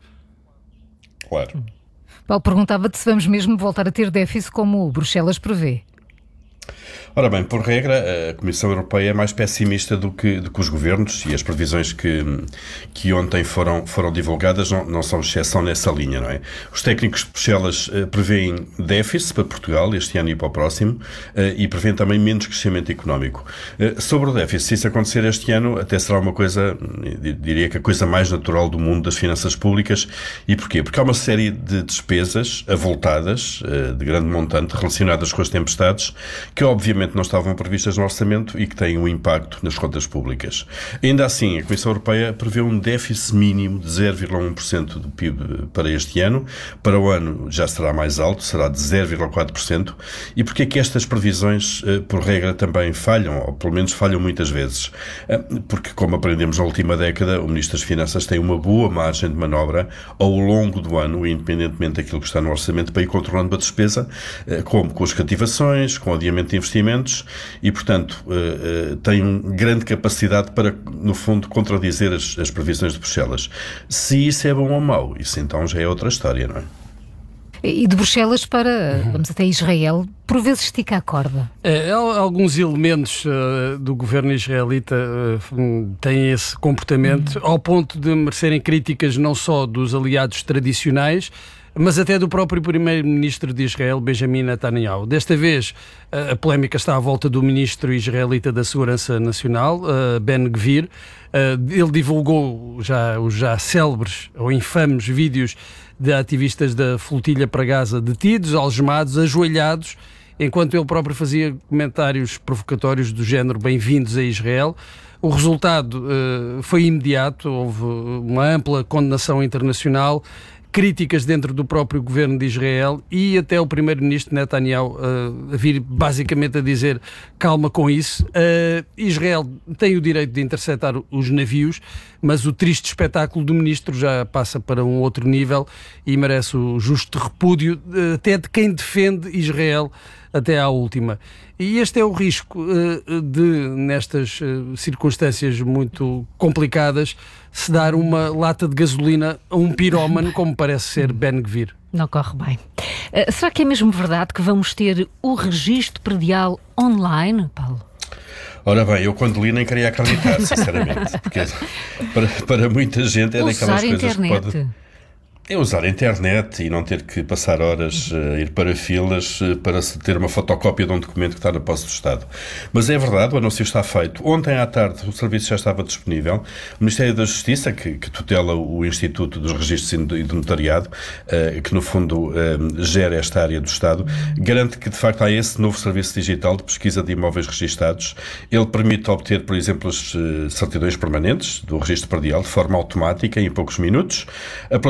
Claro. Paulo, perguntava-te se vamos mesmo voltar a ter déficit como o Bruxelas prevê. Ora bem, por regra, a Comissão Europeia é mais pessimista do que, do que os governos e as previsões que, que ontem foram, foram divulgadas não, não são exceção nessa linha, não é? Os técnicos de Bruxelas uh, prevêem déficit para Portugal este ano e para o próximo uh, e prevêem também menos crescimento económico. Uh, sobre o déficit, se isso acontecer este ano, até será uma coisa, diria que a coisa mais natural do mundo das finanças públicas. E porquê? Porque há uma série de despesas avultadas, uh, de grande montante, relacionadas com as tempestades, que obviamente não estavam previstas no orçamento e que têm um impacto nas contas públicas. Ainda assim, a Comissão Europeia prevê um déficit mínimo de zero vírgula um por cento do P I B para este ano. Para o ano já será mais alto, será de zero vírgula quatro por cento. E porquê é que estas previsões, por regra, também falham, ou pelo menos falham muitas vezes? Porque, como aprendemos na última década, o Ministro das Finanças tem uma boa margem de manobra ao longo do ano, independentemente daquilo que está no orçamento, para ir controlando a despesa, como com as cativações, com o adiamento de investimentos, e, portanto, uh, uh, tem uma grande capacidade para, no fundo, contradizer as, as previsões de Bruxelas. Se isso é bom ou mau, isso então já é outra história, não é? E de Bruxelas para, vamos até Israel, por vezes estica a corda. É, alguns elementos uh, do governo israelita uh, têm esse comportamento, uhum. ao ponto de merecerem críticas não só dos aliados tradicionais, mas até do próprio primeiro-ministro de Israel, Benjamin Netanyahu. Desta vez, a polémica está à volta do ministro israelita da Segurança Nacional, Ben Gvir. Ele divulgou já os já célebres ou infames vídeos de ativistas da flotilha para Gaza detidos, algemados, ajoelhados, enquanto ele próprio fazia comentários provocatórios do género "bem-vindos a Israel". O resultado uh, foi imediato, houve uma ampla condenação internacional, críticas dentro do próprio governo de Israel e até o primeiro-ministro Netanyahu uh, a vir basicamente a dizer calma com isso. Uh, Israel tem o direito de interceptar os navios, mas o triste espetáculo do ministro já passa para um outro nível e merece o justo repúdio uh, até de quem defende Israel até à última. E este é o risco uh, de, nestas uh, circunstâncias muito complicadas, se dar uma lata de gasolina a um pirómano, como parece ser Ben Gvir. Não corre bem. Uh, será que é mesmo verdade que vamos ter o registro predial online, Paulo? Ora bem, eu quando li nem queria acreditar, sinceramente, porque para, para muita gente é daquelas coisas internet. que pode... É usar a internet e não ter que passar horas a uh, ir para filas uh, para se ter uma fotocópia de um documento que está na posse do Estado. Mas é verdade, o anúncio está feito. Ontem à tarde o serviço já estava disponível. O Ministério da Justiça, que, que tutela o Instituto dos Registros e do Notariado, uh, que no fundo uh, gera esta área do Estado, garante que de facto há esse novo serviço digital de pesquisa de imóveis registados. Ele permite obter, por exemplo, as uh, certidões permanentes do registro predial de forma automática em poucos minutos. A plataforma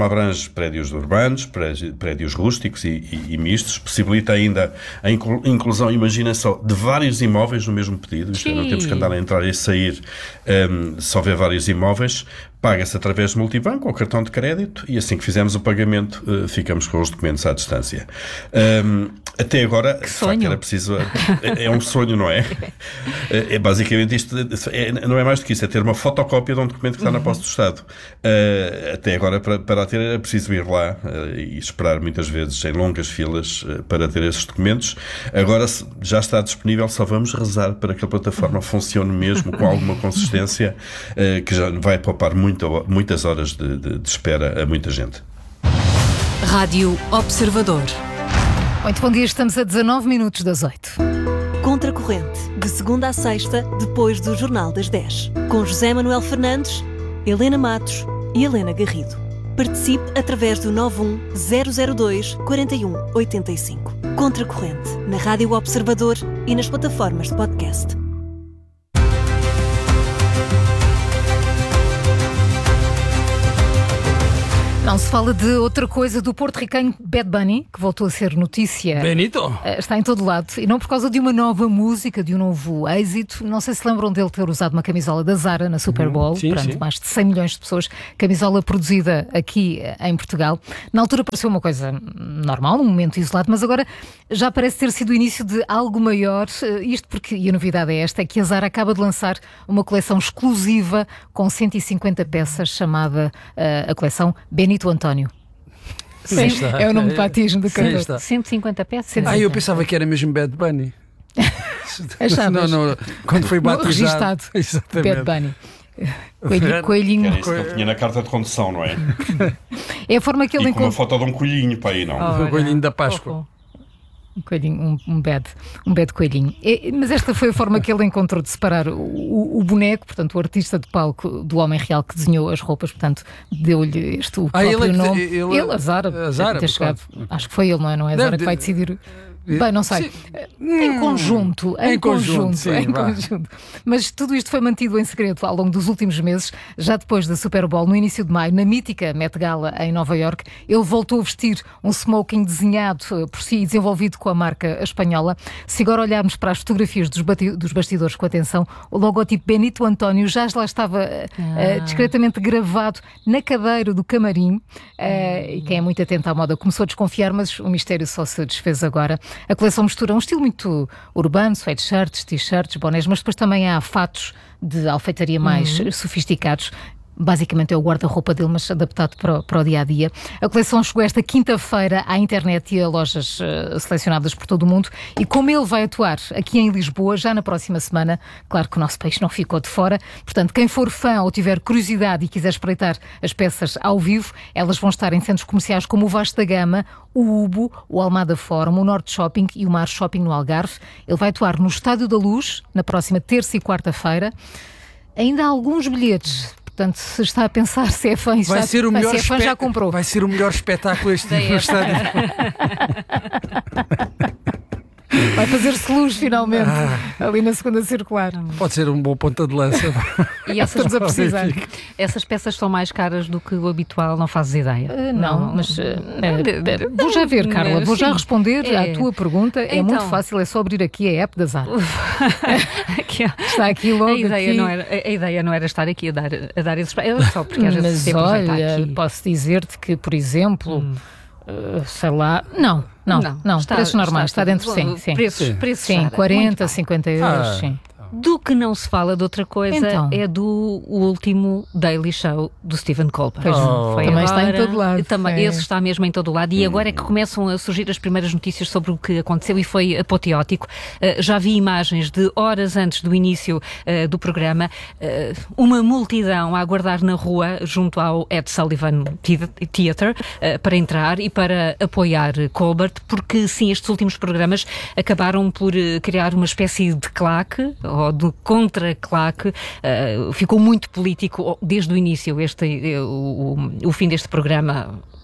abrange prédios urbanos, prédios, prédios rústicos e, e, e mistos, possibilita ainda a inclusão, imagina só, de vários imóveis no mesmo pedido. Isto é, não temos que andar a entrar e sair, um, se houver vários imóveis. Paga-se através de multibanco ou cartão de crédito e assim que fizermos o pagamento uh, ficamos com os documentos à distância. Um, até agora, que sonho. era preciso, é, é um sonho, não é? É, é basicamente isto, é, não é mais do que isso, é ter uma fotocópia de um documento que está na posse do Estado. Uh, até agora, para, para a ter, era preciso ir lá uh, e esperar muitas vezes em longas filas uh, para ter esses documentos. Agora já está disponível, só vamos rezar para que a plataforma funcione mesmo com alguma consistência, uh, que já vai poupar muito muitas horas de, de, de espera a muita gente. Rádio Observador. Muito bom dia, estamos a dezanove minutos das oito. Contracorrente, de segunda a sexta, depois do Jornal das dez. Com José Manuel Fernandes, Helena Matos e Helena Garrido. Participe através do nove um zero zero dois quatro um oito cinco. Contracorrente, na Rádio Observador e nas plataformas de podcast. Não se fala de outra coisa do porto-riquenho Bad Bunny, que voltou a ser notícia. Benito? Está em todo lado. E não por causa de uma nova música, de um novo êxito. Não sei se lembram dele ter usado uma camisola da Zara na Super Bowl, sim, perante sim. mais de cem milhões de pessoas. Camisola produzida aqui em Portugal. Na altura pareceu uma coisa normal, um momento isolado, mas agora já parece ter sido o início de algo maior. Isto porque, e a novidade é esta, é que a Zara acaba de lançar uma coleção exclusiva com cento e cinquenta peças, chamada uh, a coleção Benito António. Sim, é o nome de batismo do cantor. cento e cinquenta peças? Ah, eu pensava que era mesmo Bad Bunny. Achavas? Não, não, quando foi batizado. Registado. Bad Bunny. Coelhinho. coelhinho. Era isso que ele tinha na carta de condução, não é? É a forma que ele e encontrou. com uma foto de um coelhinho para aí, não? Oh, o coelhinho da Páscoa. Oh, oh. Um coelhinho, um, um bad, um bad coelhinho. É, mas esta foi a forma que ele encontrou de separar o, o, o boneco, portanto, o artista de palco do homem real que desenhou as roupas, portanto, deu-lhe este o próprio ah, ele, nome. Ele, ele, a Zara, a Zara ter chegado. Acho que foi ele, não é? Não é a Zara que vai decidir. Bem, não sei. Sim. Em conjunto, em, em conjunto, conjunto sim, em conjunto. Mas tudo isto foi mantido em segredo ao longo dos últimos meses. Já depois da Super Bowl, no início de maio, na mítica Met Gala em Nova York, ele voltou a vestir um smoking desenhado por si e desenvolvido com a marca espanhola. Se agora olharmos para as fotografias dos, dos bastidores com atenção, o logotipo Benito António já lá estava ah. uh, discretamente gravado na cadeira do camarim. Uh, e quem é muito atento à moda começou a desconfiar, mas o mistério só se desfez agora. A coleção mistura um estilo muito urbano, sweatshirts, t-shirts, bonés, mas depois também há fatos de alfeitaria mais uhum. sofisticados. Basicamente é o guarda-roupa dele, mas adaptado para o, para o dia-a-dia. A coleção chegou esta quinta-feira à internet e a lojas uh, selecionadas por todo o mundo. E como ele vai atuar aqui em Lisboa, já na próxima semana, claro que o nosso país não ficou de fora. Portanto, quem for fã ou tiver curiosidade e quiser espreitar as peças ao vivo, elas vão estar em centros comerciais como o Vasco da Gama, o Ubo, o Almada Fórum, o Norte Shopping e o Mar Shopping no Algarve. Ele vai atuar no Estádio da Luz, na próxima terça e quarta-feira. Ainda há alguns bilhetes. Portanto, se está a pensar se é fã, vai está, ser o melhor se é fã espet... já comprou. Vai ser o melhor espetáculo este no estádio. Vai fazer-se luz finalmente ah. ali na segunda circular. Pode ser um bom ponta de lança. E essas, Estamos a precisar. Essas peças são mais caras do que o habitual, não fazes ideia? Uh, não, não, mas uh, uh, vou já ver, Carla, vou já responder é. à tua pergunta. É então, muito fácil, é só abrir aqui a app da Zara. aqui, Está aqui logo. A ideia, aqui. Não era, a ideia não era estar aqui a dar, a dar esses. Era só porque às vezes mas olha, aqui. Posso dizer-te que, por exemplo, hum. uh, sei lá, não. Não, não, não está, preços normais, está, está dentro, sim, sim. Preços, preços sim, quarenta, cinquenta euros, ah. sim. Do que não se fala de outra coisa então. é do último Daily Show do Stephen Colbert. Oh. Foi também agora, está em todo lado. Também, é. Esse está mesmo em todo lado. E agora é que começam a surgir as primeiras notícias sobre o que aconteceu e foi apoteótico. Uh, já vi imagens de horas antes do início uh, do programa, uh, uma multidão a aguardar na rua junto ao Ed Sullivan Theatre uh, para entrar e para apoiar Colbert, porque sim, estes últimos programas acabaram por uh, criar uma espécie de claque, ou de contra-claque, uh, ficou muito político desde o início, este, o, o, o fim deste programa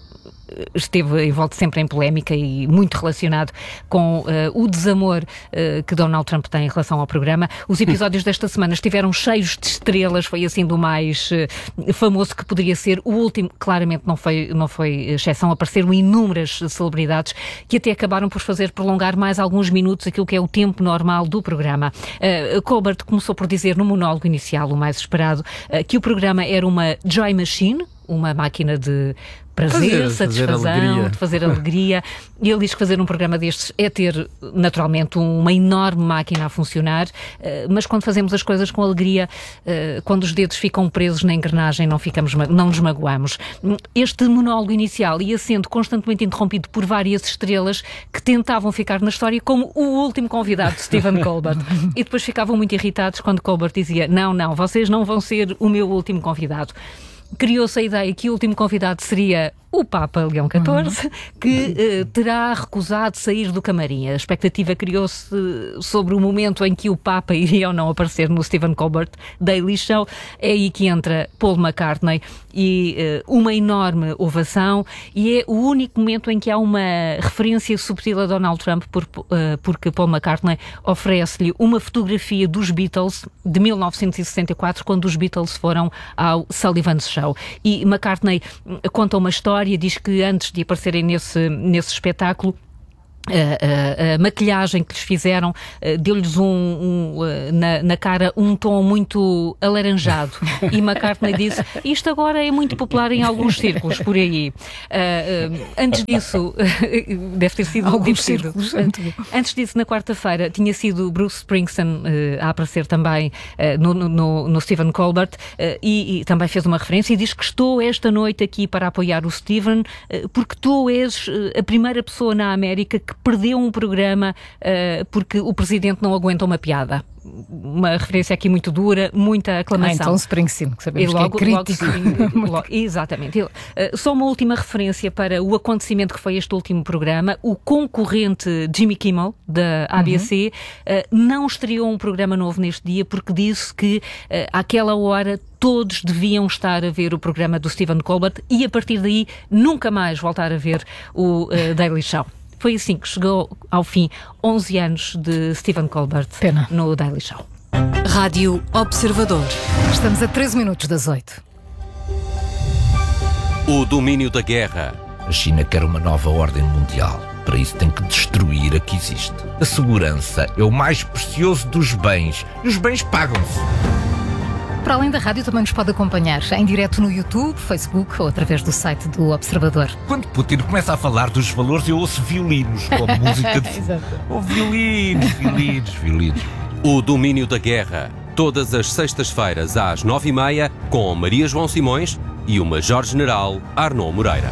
esteve envolto sempre em polémica e muito relacionado com uh, o desamor uh, que Donald Trump tem em relação ao programa. Os episódios desta semana estiveram cheios de estrelas, foi assim do mais uh, famoso que poderia ser. O último, claramente, não foi, não foi exceção, apareceram inúmeras celebridades que até acabaram por fazer prolongar mais alguns minutos aquilo que é o tempo normal do programa. Uh, Colbert começou por dizer no monólogo inicial, o mais esperado, uh, que o programa era uma joy machine, uma máquina de prazer, fazer, satisfação, fazer alegria. de fazer alegria. E ele diz que fazer um programa destes é ter, naturalmente, uma enorme máquina a funcionar, mas quando fazemos as coisas com alegria, quando os dedos ficam presos na engrenagem, não, ficamos, não nos magoamos. Este monólogo inicial ia sendo constantemente interrompido por várias estrelas que tentavam ficar na história, como o último convidado, Stephen Colbert. E depois ficavam muito irritados quando Colbert dizia: não, não, vocês não vão ser o meu último convidado. Criou-se a ideia que o último convidado seria o Papa Leão catorze, que uh, terá recusado sair do camarim. A expectativa criou-se sobre o momento em que o Papa iria ou não aparecer no Stephen Colbert Daily Show. É aí que entra Paul McCartney e uh, uma enorme ovação, e é o único momento em que há uma referência subtil a Donald Trump, por, uh, porque Paul McCartney oferece-lhe uma fotografia dos Beatles de mil novecentos e sessenta e quatro, quando os Beatles foram ao Sullivan's Show. E McCartney conta uma história, diz que antes de aparecerem nesse, nesse espetáculo, A, a, a maquilhagem que lhes fizeram uh, deu-lhes um, um, uh, na, na cara um tom muito alaranjado, e McCartney disse: isto agora é muito popular em alguns círculos por aí. Uh, uh, antes disso, uh, deve ter sido alguns divertido. Círculos, antes disso, na quarta-feira, tinha sido Bruce Springsteen uh, a aparecer também uh, no, no, no Stephen Colbert, uh, e, e também fez uma referência e diz que estou esta noite aqui para apoiar o Stephen, uh, porque tu és uh, a primeira pessoa na América que perdeu um programa uh, porque o presidente não aguenta uma piada. Uma referência aqui muito dura, muita aclamação. Ah, então Springsteen, que sabemos e logo, que é crítico. Logo, logo, exatamente. Uh, só uma última referência para o acontecimento que foi este último programa. O concorrente Jimmy Kimmel, da A B C, uhum. uh, não estreou um programa novo neste dia porque disse que uh, àquela hora todos deviam estar a ver o programa do Stephen Colbert e a partir daí nunca mais voltar a ver o uh, Daily Show. Foi assim que chegou ao fim onze anos de Stephen Colbert Pena. no Daily Show. Rádio Observador. Estamos a treze minutos das oito. O domínio da guerra. A China quer uma nova ordem mundial. Para isso tem que destruir a que existe. A segurança é o mais precioso dos bens. E os bens pagam-se. Para além da rádio, também nos pode acompanhar em direto no YouTube, Facebook ou através do site do Observador. Quando Putin começa a falar dos valores, eu ouço violinos, com música de... oh, violinos, violinos, violinos. O domínio da guerra. Todas as sextas-feiras às nove e meia, com Maria João Simões e o Major-General Arnaud Moreira.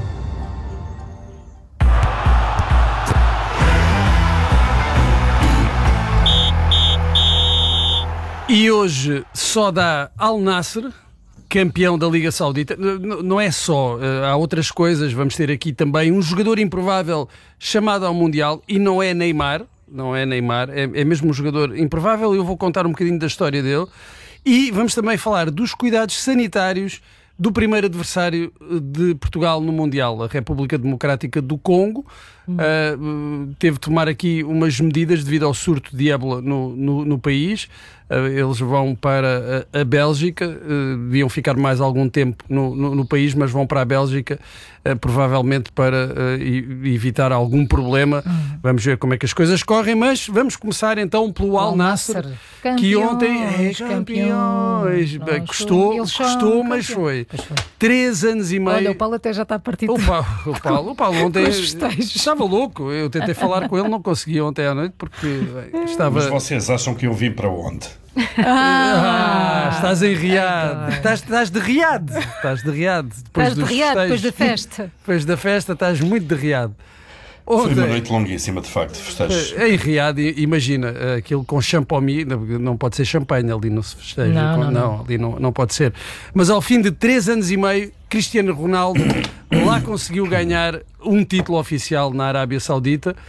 E hoje só dá Al Nassr, campeão da Liga Saudita. Não é só, há outras coisas. Vamos ter aqui também um jogador improvável chamado ao Mundial, e não é Neymar, não é Neymar, é, é mesmo um jogador improvável. Eu vou contar um bocadinho da história dele. E vamos também falar dos cuidados sanitários do primeiro adversário de Portugal no Mundial, a República Democrática do Congo. Uh, teve de tomar aqui umas medidas devido ao surto de ébola no, no, no país. Uh, eles vão para a, a Bélgica, uh, deviam ficar mais algum tempo no, no, no país, mas vão para a Bélgica, uh, provavelmente para uh, e, evitar algum problema. Uhum. Vamos ver como é que as coisas correm, mas vamos começar então pelo Al Nassr, que ontem é campeões. Bem, custou, custou, mas foi. foi. Três anos e meio. Olha, o Paulo até já está partido. O Paulo, o Paulo, o Paulo ontem estava louco. Eu tentei falar com ele, não consegui ontem à noite porque bem, estava... Mas vocês acham que eu vim para onde? Ah, ah, estás em Riad. Estás, estás de Riad. Estás de Riad. Estás de Riad depois da festa. Depois da festa estás muito de Riad. Foi uma noite longuíssima, de facto, festejos. Em Riad, imagina, aquilo com champomy, não pode ser champanhe, ali não se festeja. Não, com, não, não, não. ali não, não pode ser. Mas ao fim de três anos e meio, Cristiano Ronaldo lá conseguiu ganhar um título oficial na Arábia Saudita.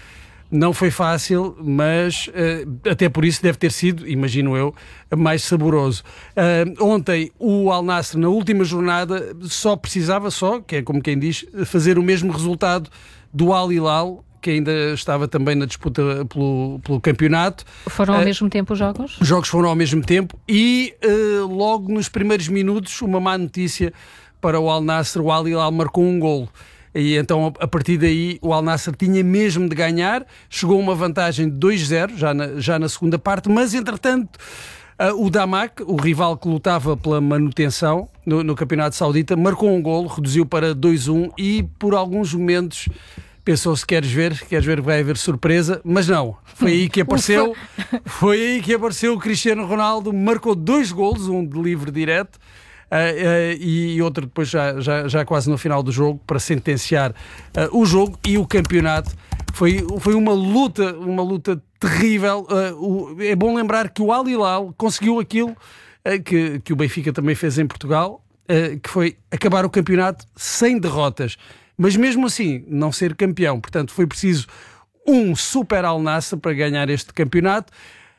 Não foi fácil, mas uh, até por isso deve ter sido, imagino eu, mais saboroso. Uh, ontem o Al Nassr, na última jornada, só precisava só, que é como quem diz, fazer o mesmo resultado do Al Hilal, que ainda estava também na disputa pelo, pelo campeonato. Foram ao uh, mesmo tempo os jogos? Os jogos foram ao mesmo tempo e uh, logo nos primeiros minutos uma má notícia para o Al Nassr. O Al Hilal marcou um golo. E então, a partir daí, o Al Nassr tinha mesmo de ganhar, chegou a uma vantagem de dois zero, já na, já na segunda parte, mas, entretanto, uh, o Damak, o rival que lutava pela manutenção no, no Campeonato Saudita, marcou um golo, reduziu para dois um e, por alguns momentos, pensou-se, queres ver, queres ver, vai haver surpresa, mas não, foi aí que apareceu, foi aí que apareceu o Cristiano Ronaldo, marcou dois golos, um de livre direto, Uh, uh, e outro depois já, já, já quase no final do jogo para sentenciar uh, o jogo e o campeonato. Foi, foi uma luta, uma luta terrível. Uh, o, é bom lembrar que o Al Hilal conseguiu aquilo uh, que, que o Benfica também fez em Portugal, uh, que foi acabar o campeonato sem derrotas, mas mesmo assim não ser campeão. Portanto, foi preciso um super Al Nassr para ganhar este campeonato.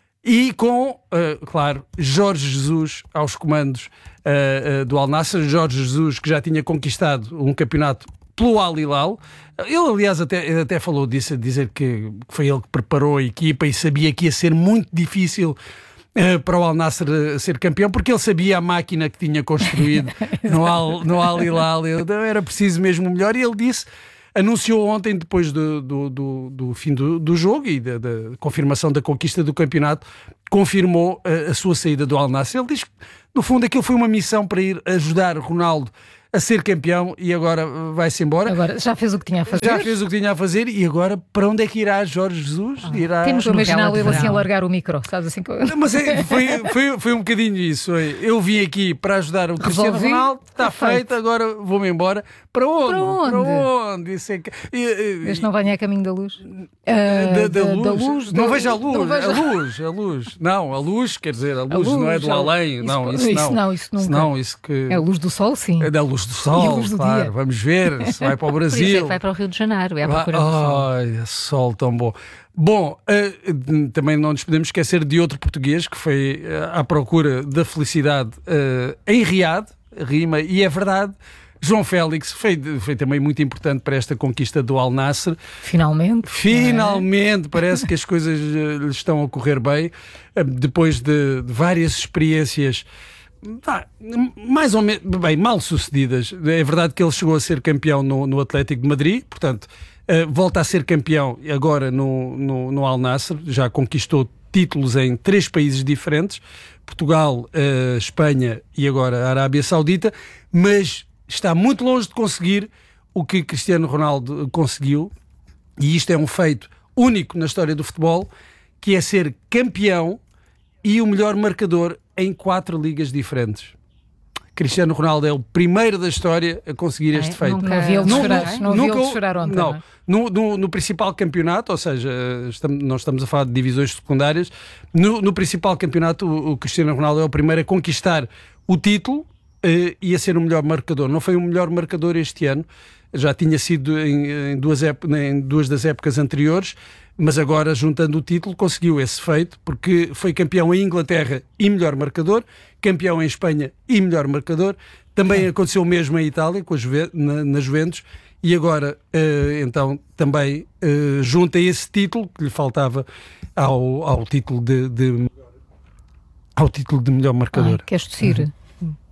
E com, uh, claro, Jorge Jesus aos comandos uh, uh, do Al Nassr. Jorge Jesus, que já tinha conquistado um campeonato pelo Al Hilal. Ele, aliás, até, até falou disso, a dizer que foi ele que preparou a equipa e sabia que ia ser muito difícil uh, para o Al Nassr ser campeão, porque ele sabia a máquina que tinha construído no Al, no Al Hilal. Era preciso mesmo o melhor e ele disse... Anunciou ontem, depois do, do, do, do fim do, do jogo e da, da confirmação da conquista do campeonato, confirmou a, a sua saída do Al Nassr. Ele diz que, no fundo, aquilo foi uma missão para ir ajudar Ronaldo a ser campeão e agora vai-se embora. Agora já fez o que tinha a fazer. Já fez o que tinha a fazer e agora para onde é que irá Jorge Jesus? Ah, irá... Temos que imaginar ele assim a largar o micro, sabes assim? Que... Mas é, foi, foi, foi um bocadinho isso. Eu vim aqui para ajudar o Cristiano Resolvi, Ronaldo, está feito, feito, agora vou-me embora. Para onde? Para onde? Para onde? Isso é que... Este não venha a caminho da luz. Uh, da, da, da, luz. da luz. Não da... veja a luz. Não veja... A luz, a luz. Não, a luz, quer dizer, a luz, a luz não é do a... além. Isso, não, isso, isso não. não. Isso nunca. Não, isso que... É a luz do sol, sim. É da luz do sol, e a luz do claro. dia. Vamos ver se vai para o Brasil. Por isso é que vai para o Rio de Janeiro, é a procura do sol. Ai, sol tão bom. Bom, uh, também não nos podemos esquecer de outro português que foi uh, à procura da felicidade uh, em Riad, rima, e é verdade. João Félix foi, foi também muito importante para esta conquista do Al Nassr. Finalmente. Finalmente, é? Parece que as coisas uh, lhe estão a correr bem. Uh, depois de, de várias experiências ah, mais ou menos bem, mal sucedidas. É verdade que ele chegou a ser campeão no, no Atlético de Madrid, portanto, uh, volta a ser campeão agora no, no, no Al Nassr. Já conquistou títulos em três países diferentes, Portugal, uh, Espanha e agora a Arábia Saudita, mas está muito longe de conseguir o que Cristiano Ronaldo conseguiu, e isto é um feito único na história do futebol, que é ser campeão e o melhor marcador em quatro ligas diferentes. Cristiano Ronaldo é o primeiro da história a conseguir este é, feito. Não vi ele chorar, não vi ele chorar ontem. Não, não. No, no, no principal campeonato, ou seja, estamos, nós estamos a falar de divisões secundárias, no, no principal campeonato o, o Cristiano Ronaldo é o primeiro a conquistar o título uh, e a ser o melhor marcador. Não foi o melhor marcador este ano, já tinha sido em, em, duas, em duas das épocas anteriores, mas agora, juntando o título, conseguiu esse feito, porque foi campeão em Inglaterra e melhor marcador, campeão em Espanha e melhor marcador. Também aconteceu o mesmo em Itália, com a Juve, na, na Juventus, e agora, uh, então, também uh, junta esse título que lhe faltava ao, ao, título, de, de, ao título de melhor marcador. Ai, queres tossir? Uhum.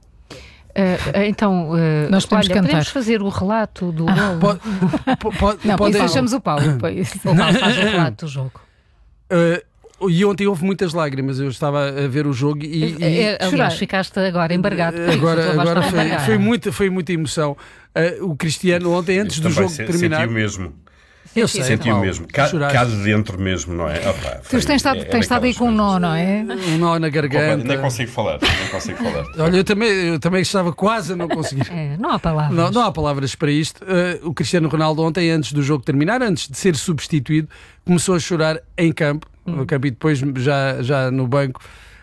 Uh, então, uh, nós podemos olha, cantar. Podemos fazer o relato do ah, gol? Pode, pode, não, pode, deixamos o Paulo. O Paulo faz o relato do jogo. Uh, e ontem houve muitas lágrimas. Eu estava a ver o jogo e... e é, aliás, ficaste agora embargado. Agora, agora foi, foi, muita, foi muita emoção. Uh, o Cristiano ontem, antes do jogo se, terminar... Sentiu mesmo. Eu sei, Sentiu Paulo, mesmo, cá, cá de dentro mesmo, não é? Opa, tu tens estado, é, tens é estado aí com um nó, não é? Um nó na garganta. Opa, nem consigo falar, nem consigo falar. Olha, eu também, eu também estava quase a não conseguir. É, não há palavras. Não, não há palavras para isto. Uh, o Cristiano Ronaldo ontem, antes do jogo terminar, antes de ser substituído, começou a chorar em campo, hum. no campo e depois já, já no banco,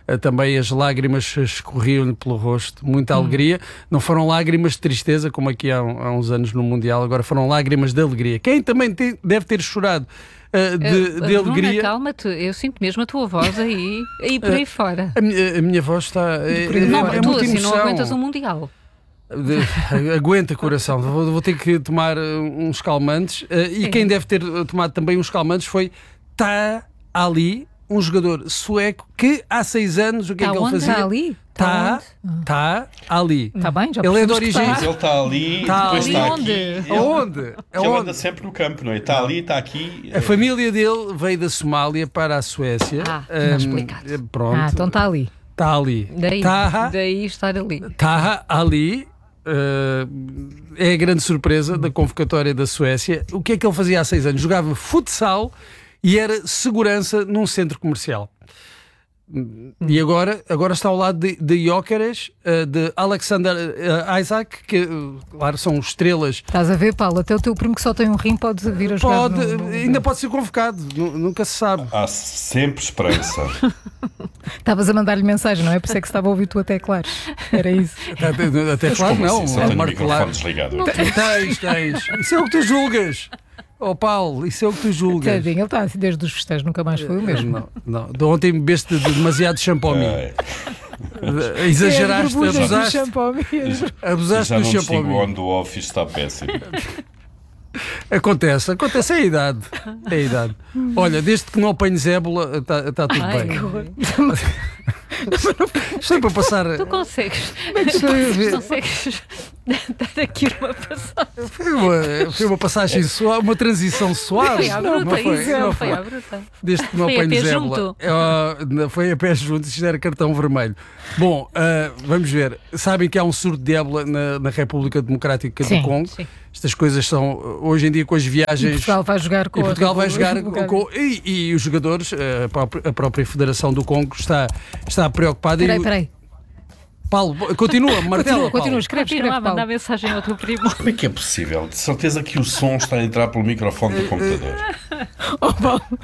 uh, também as lágrimas escorriam-lhe pelo rosto, muita hum. alegria. Não foram lágrimas de tristeza, como aqui há, há uns anos no Mundial, agora foram lágrimas de alegria. Quem também te, deve ter chorado uh, de, uh, de Bruna, alegria... calma-te, eu sinto mesmo a tua voz aí, aí por aí uh, fora. A minha, a minha voz está... É, não, é, é tu assim emoção. não aguentas um Mundial. De, aguenta, coração. Vou, vou ter que tomar uns calmantes. Uh, e quem deve ter tomado também uns calmantes foi Taha Ali, um jogador sueco que há seis anos o que tá é que ele fazia? Está ali? Taha Taha Ali. Está bem, já ele é de origem. Mas ele está ali, tá depois ali está onde? aqui. Aonde? Ele, Aonde? ele anda sempre no campo, não é? Está ali, está aqui. A família dele veio da Somália para a Suécia. Ah, um, explicado. Pronto. Ah, então está ali. Está ali. Daí, Taha, daí estar ali. Taha Ali. Uh, é a grande surpresa da convocatória da Suécia. O que é que ele fazia há seis anos? Jogava futsal e era segurança num centro comercial. E agora, agora está ao lado de, de Gyökeres, uh, de Alexander uh, Isaac, que, uh, claro, são estrelas. Estás a ver, Paulo? Até o teu primo que só tem um rim pode vir a jogar. Pode, no, no... ainda pode ser convocado, nunca se sabe. Há sempre esperança. Estavas a mandar-lhe mensagem, não é? Por isso é que estava a ouvir tu até claro. Era isso. Até, até claro, não. Assim? Só tenho o microfone desligado. Tens, tens. Isso é o que tu julgas. Oh Paulo, isso é o que tu julgas. Tadinho, ele está assim desde os festejos, nunca mais foi o mesmo. Não, não. De ontem bebeste de demasiado champomi. É. Exageraste, é, abusaste. Abusaste do champomi. O on do office está péssimo. Acontece, acontece, é a idade. É a idade. Olha, desde que não apanhes ébola, está tá tudo Ai, bem. Isto é para passar. Tu consegues. Tu consegues dar aqui uma passagem. Foi uma, foi uma passagem suave, uma transição suave. Foi à bruta, não foi, isso não foi foi. à bruta. Desde que não Foi a apanhes pé ébola. junto. Uh, foi a pé junto, isto era cartão vermelho. Bom, uh, vamos ver. Sabem que há um surto de ébola na, na República Democrática sim, do Congo. Sim. Estas coisas são, hoje em dia, com as viagens. E Portugal vai jogar com. E Portugal vai jogar com, com, com e, e os jogadores, a própria, a própria Federação do Congo está, está preocupada. Peraí, peraí. Paulo, continua, martela. Continua, continua, escreve, escreve, Continua a mandar mensagem ao teu primo. Como é que é possível? De certeza que o som está a entrar pelo microfone do computador. Oh, Paulo.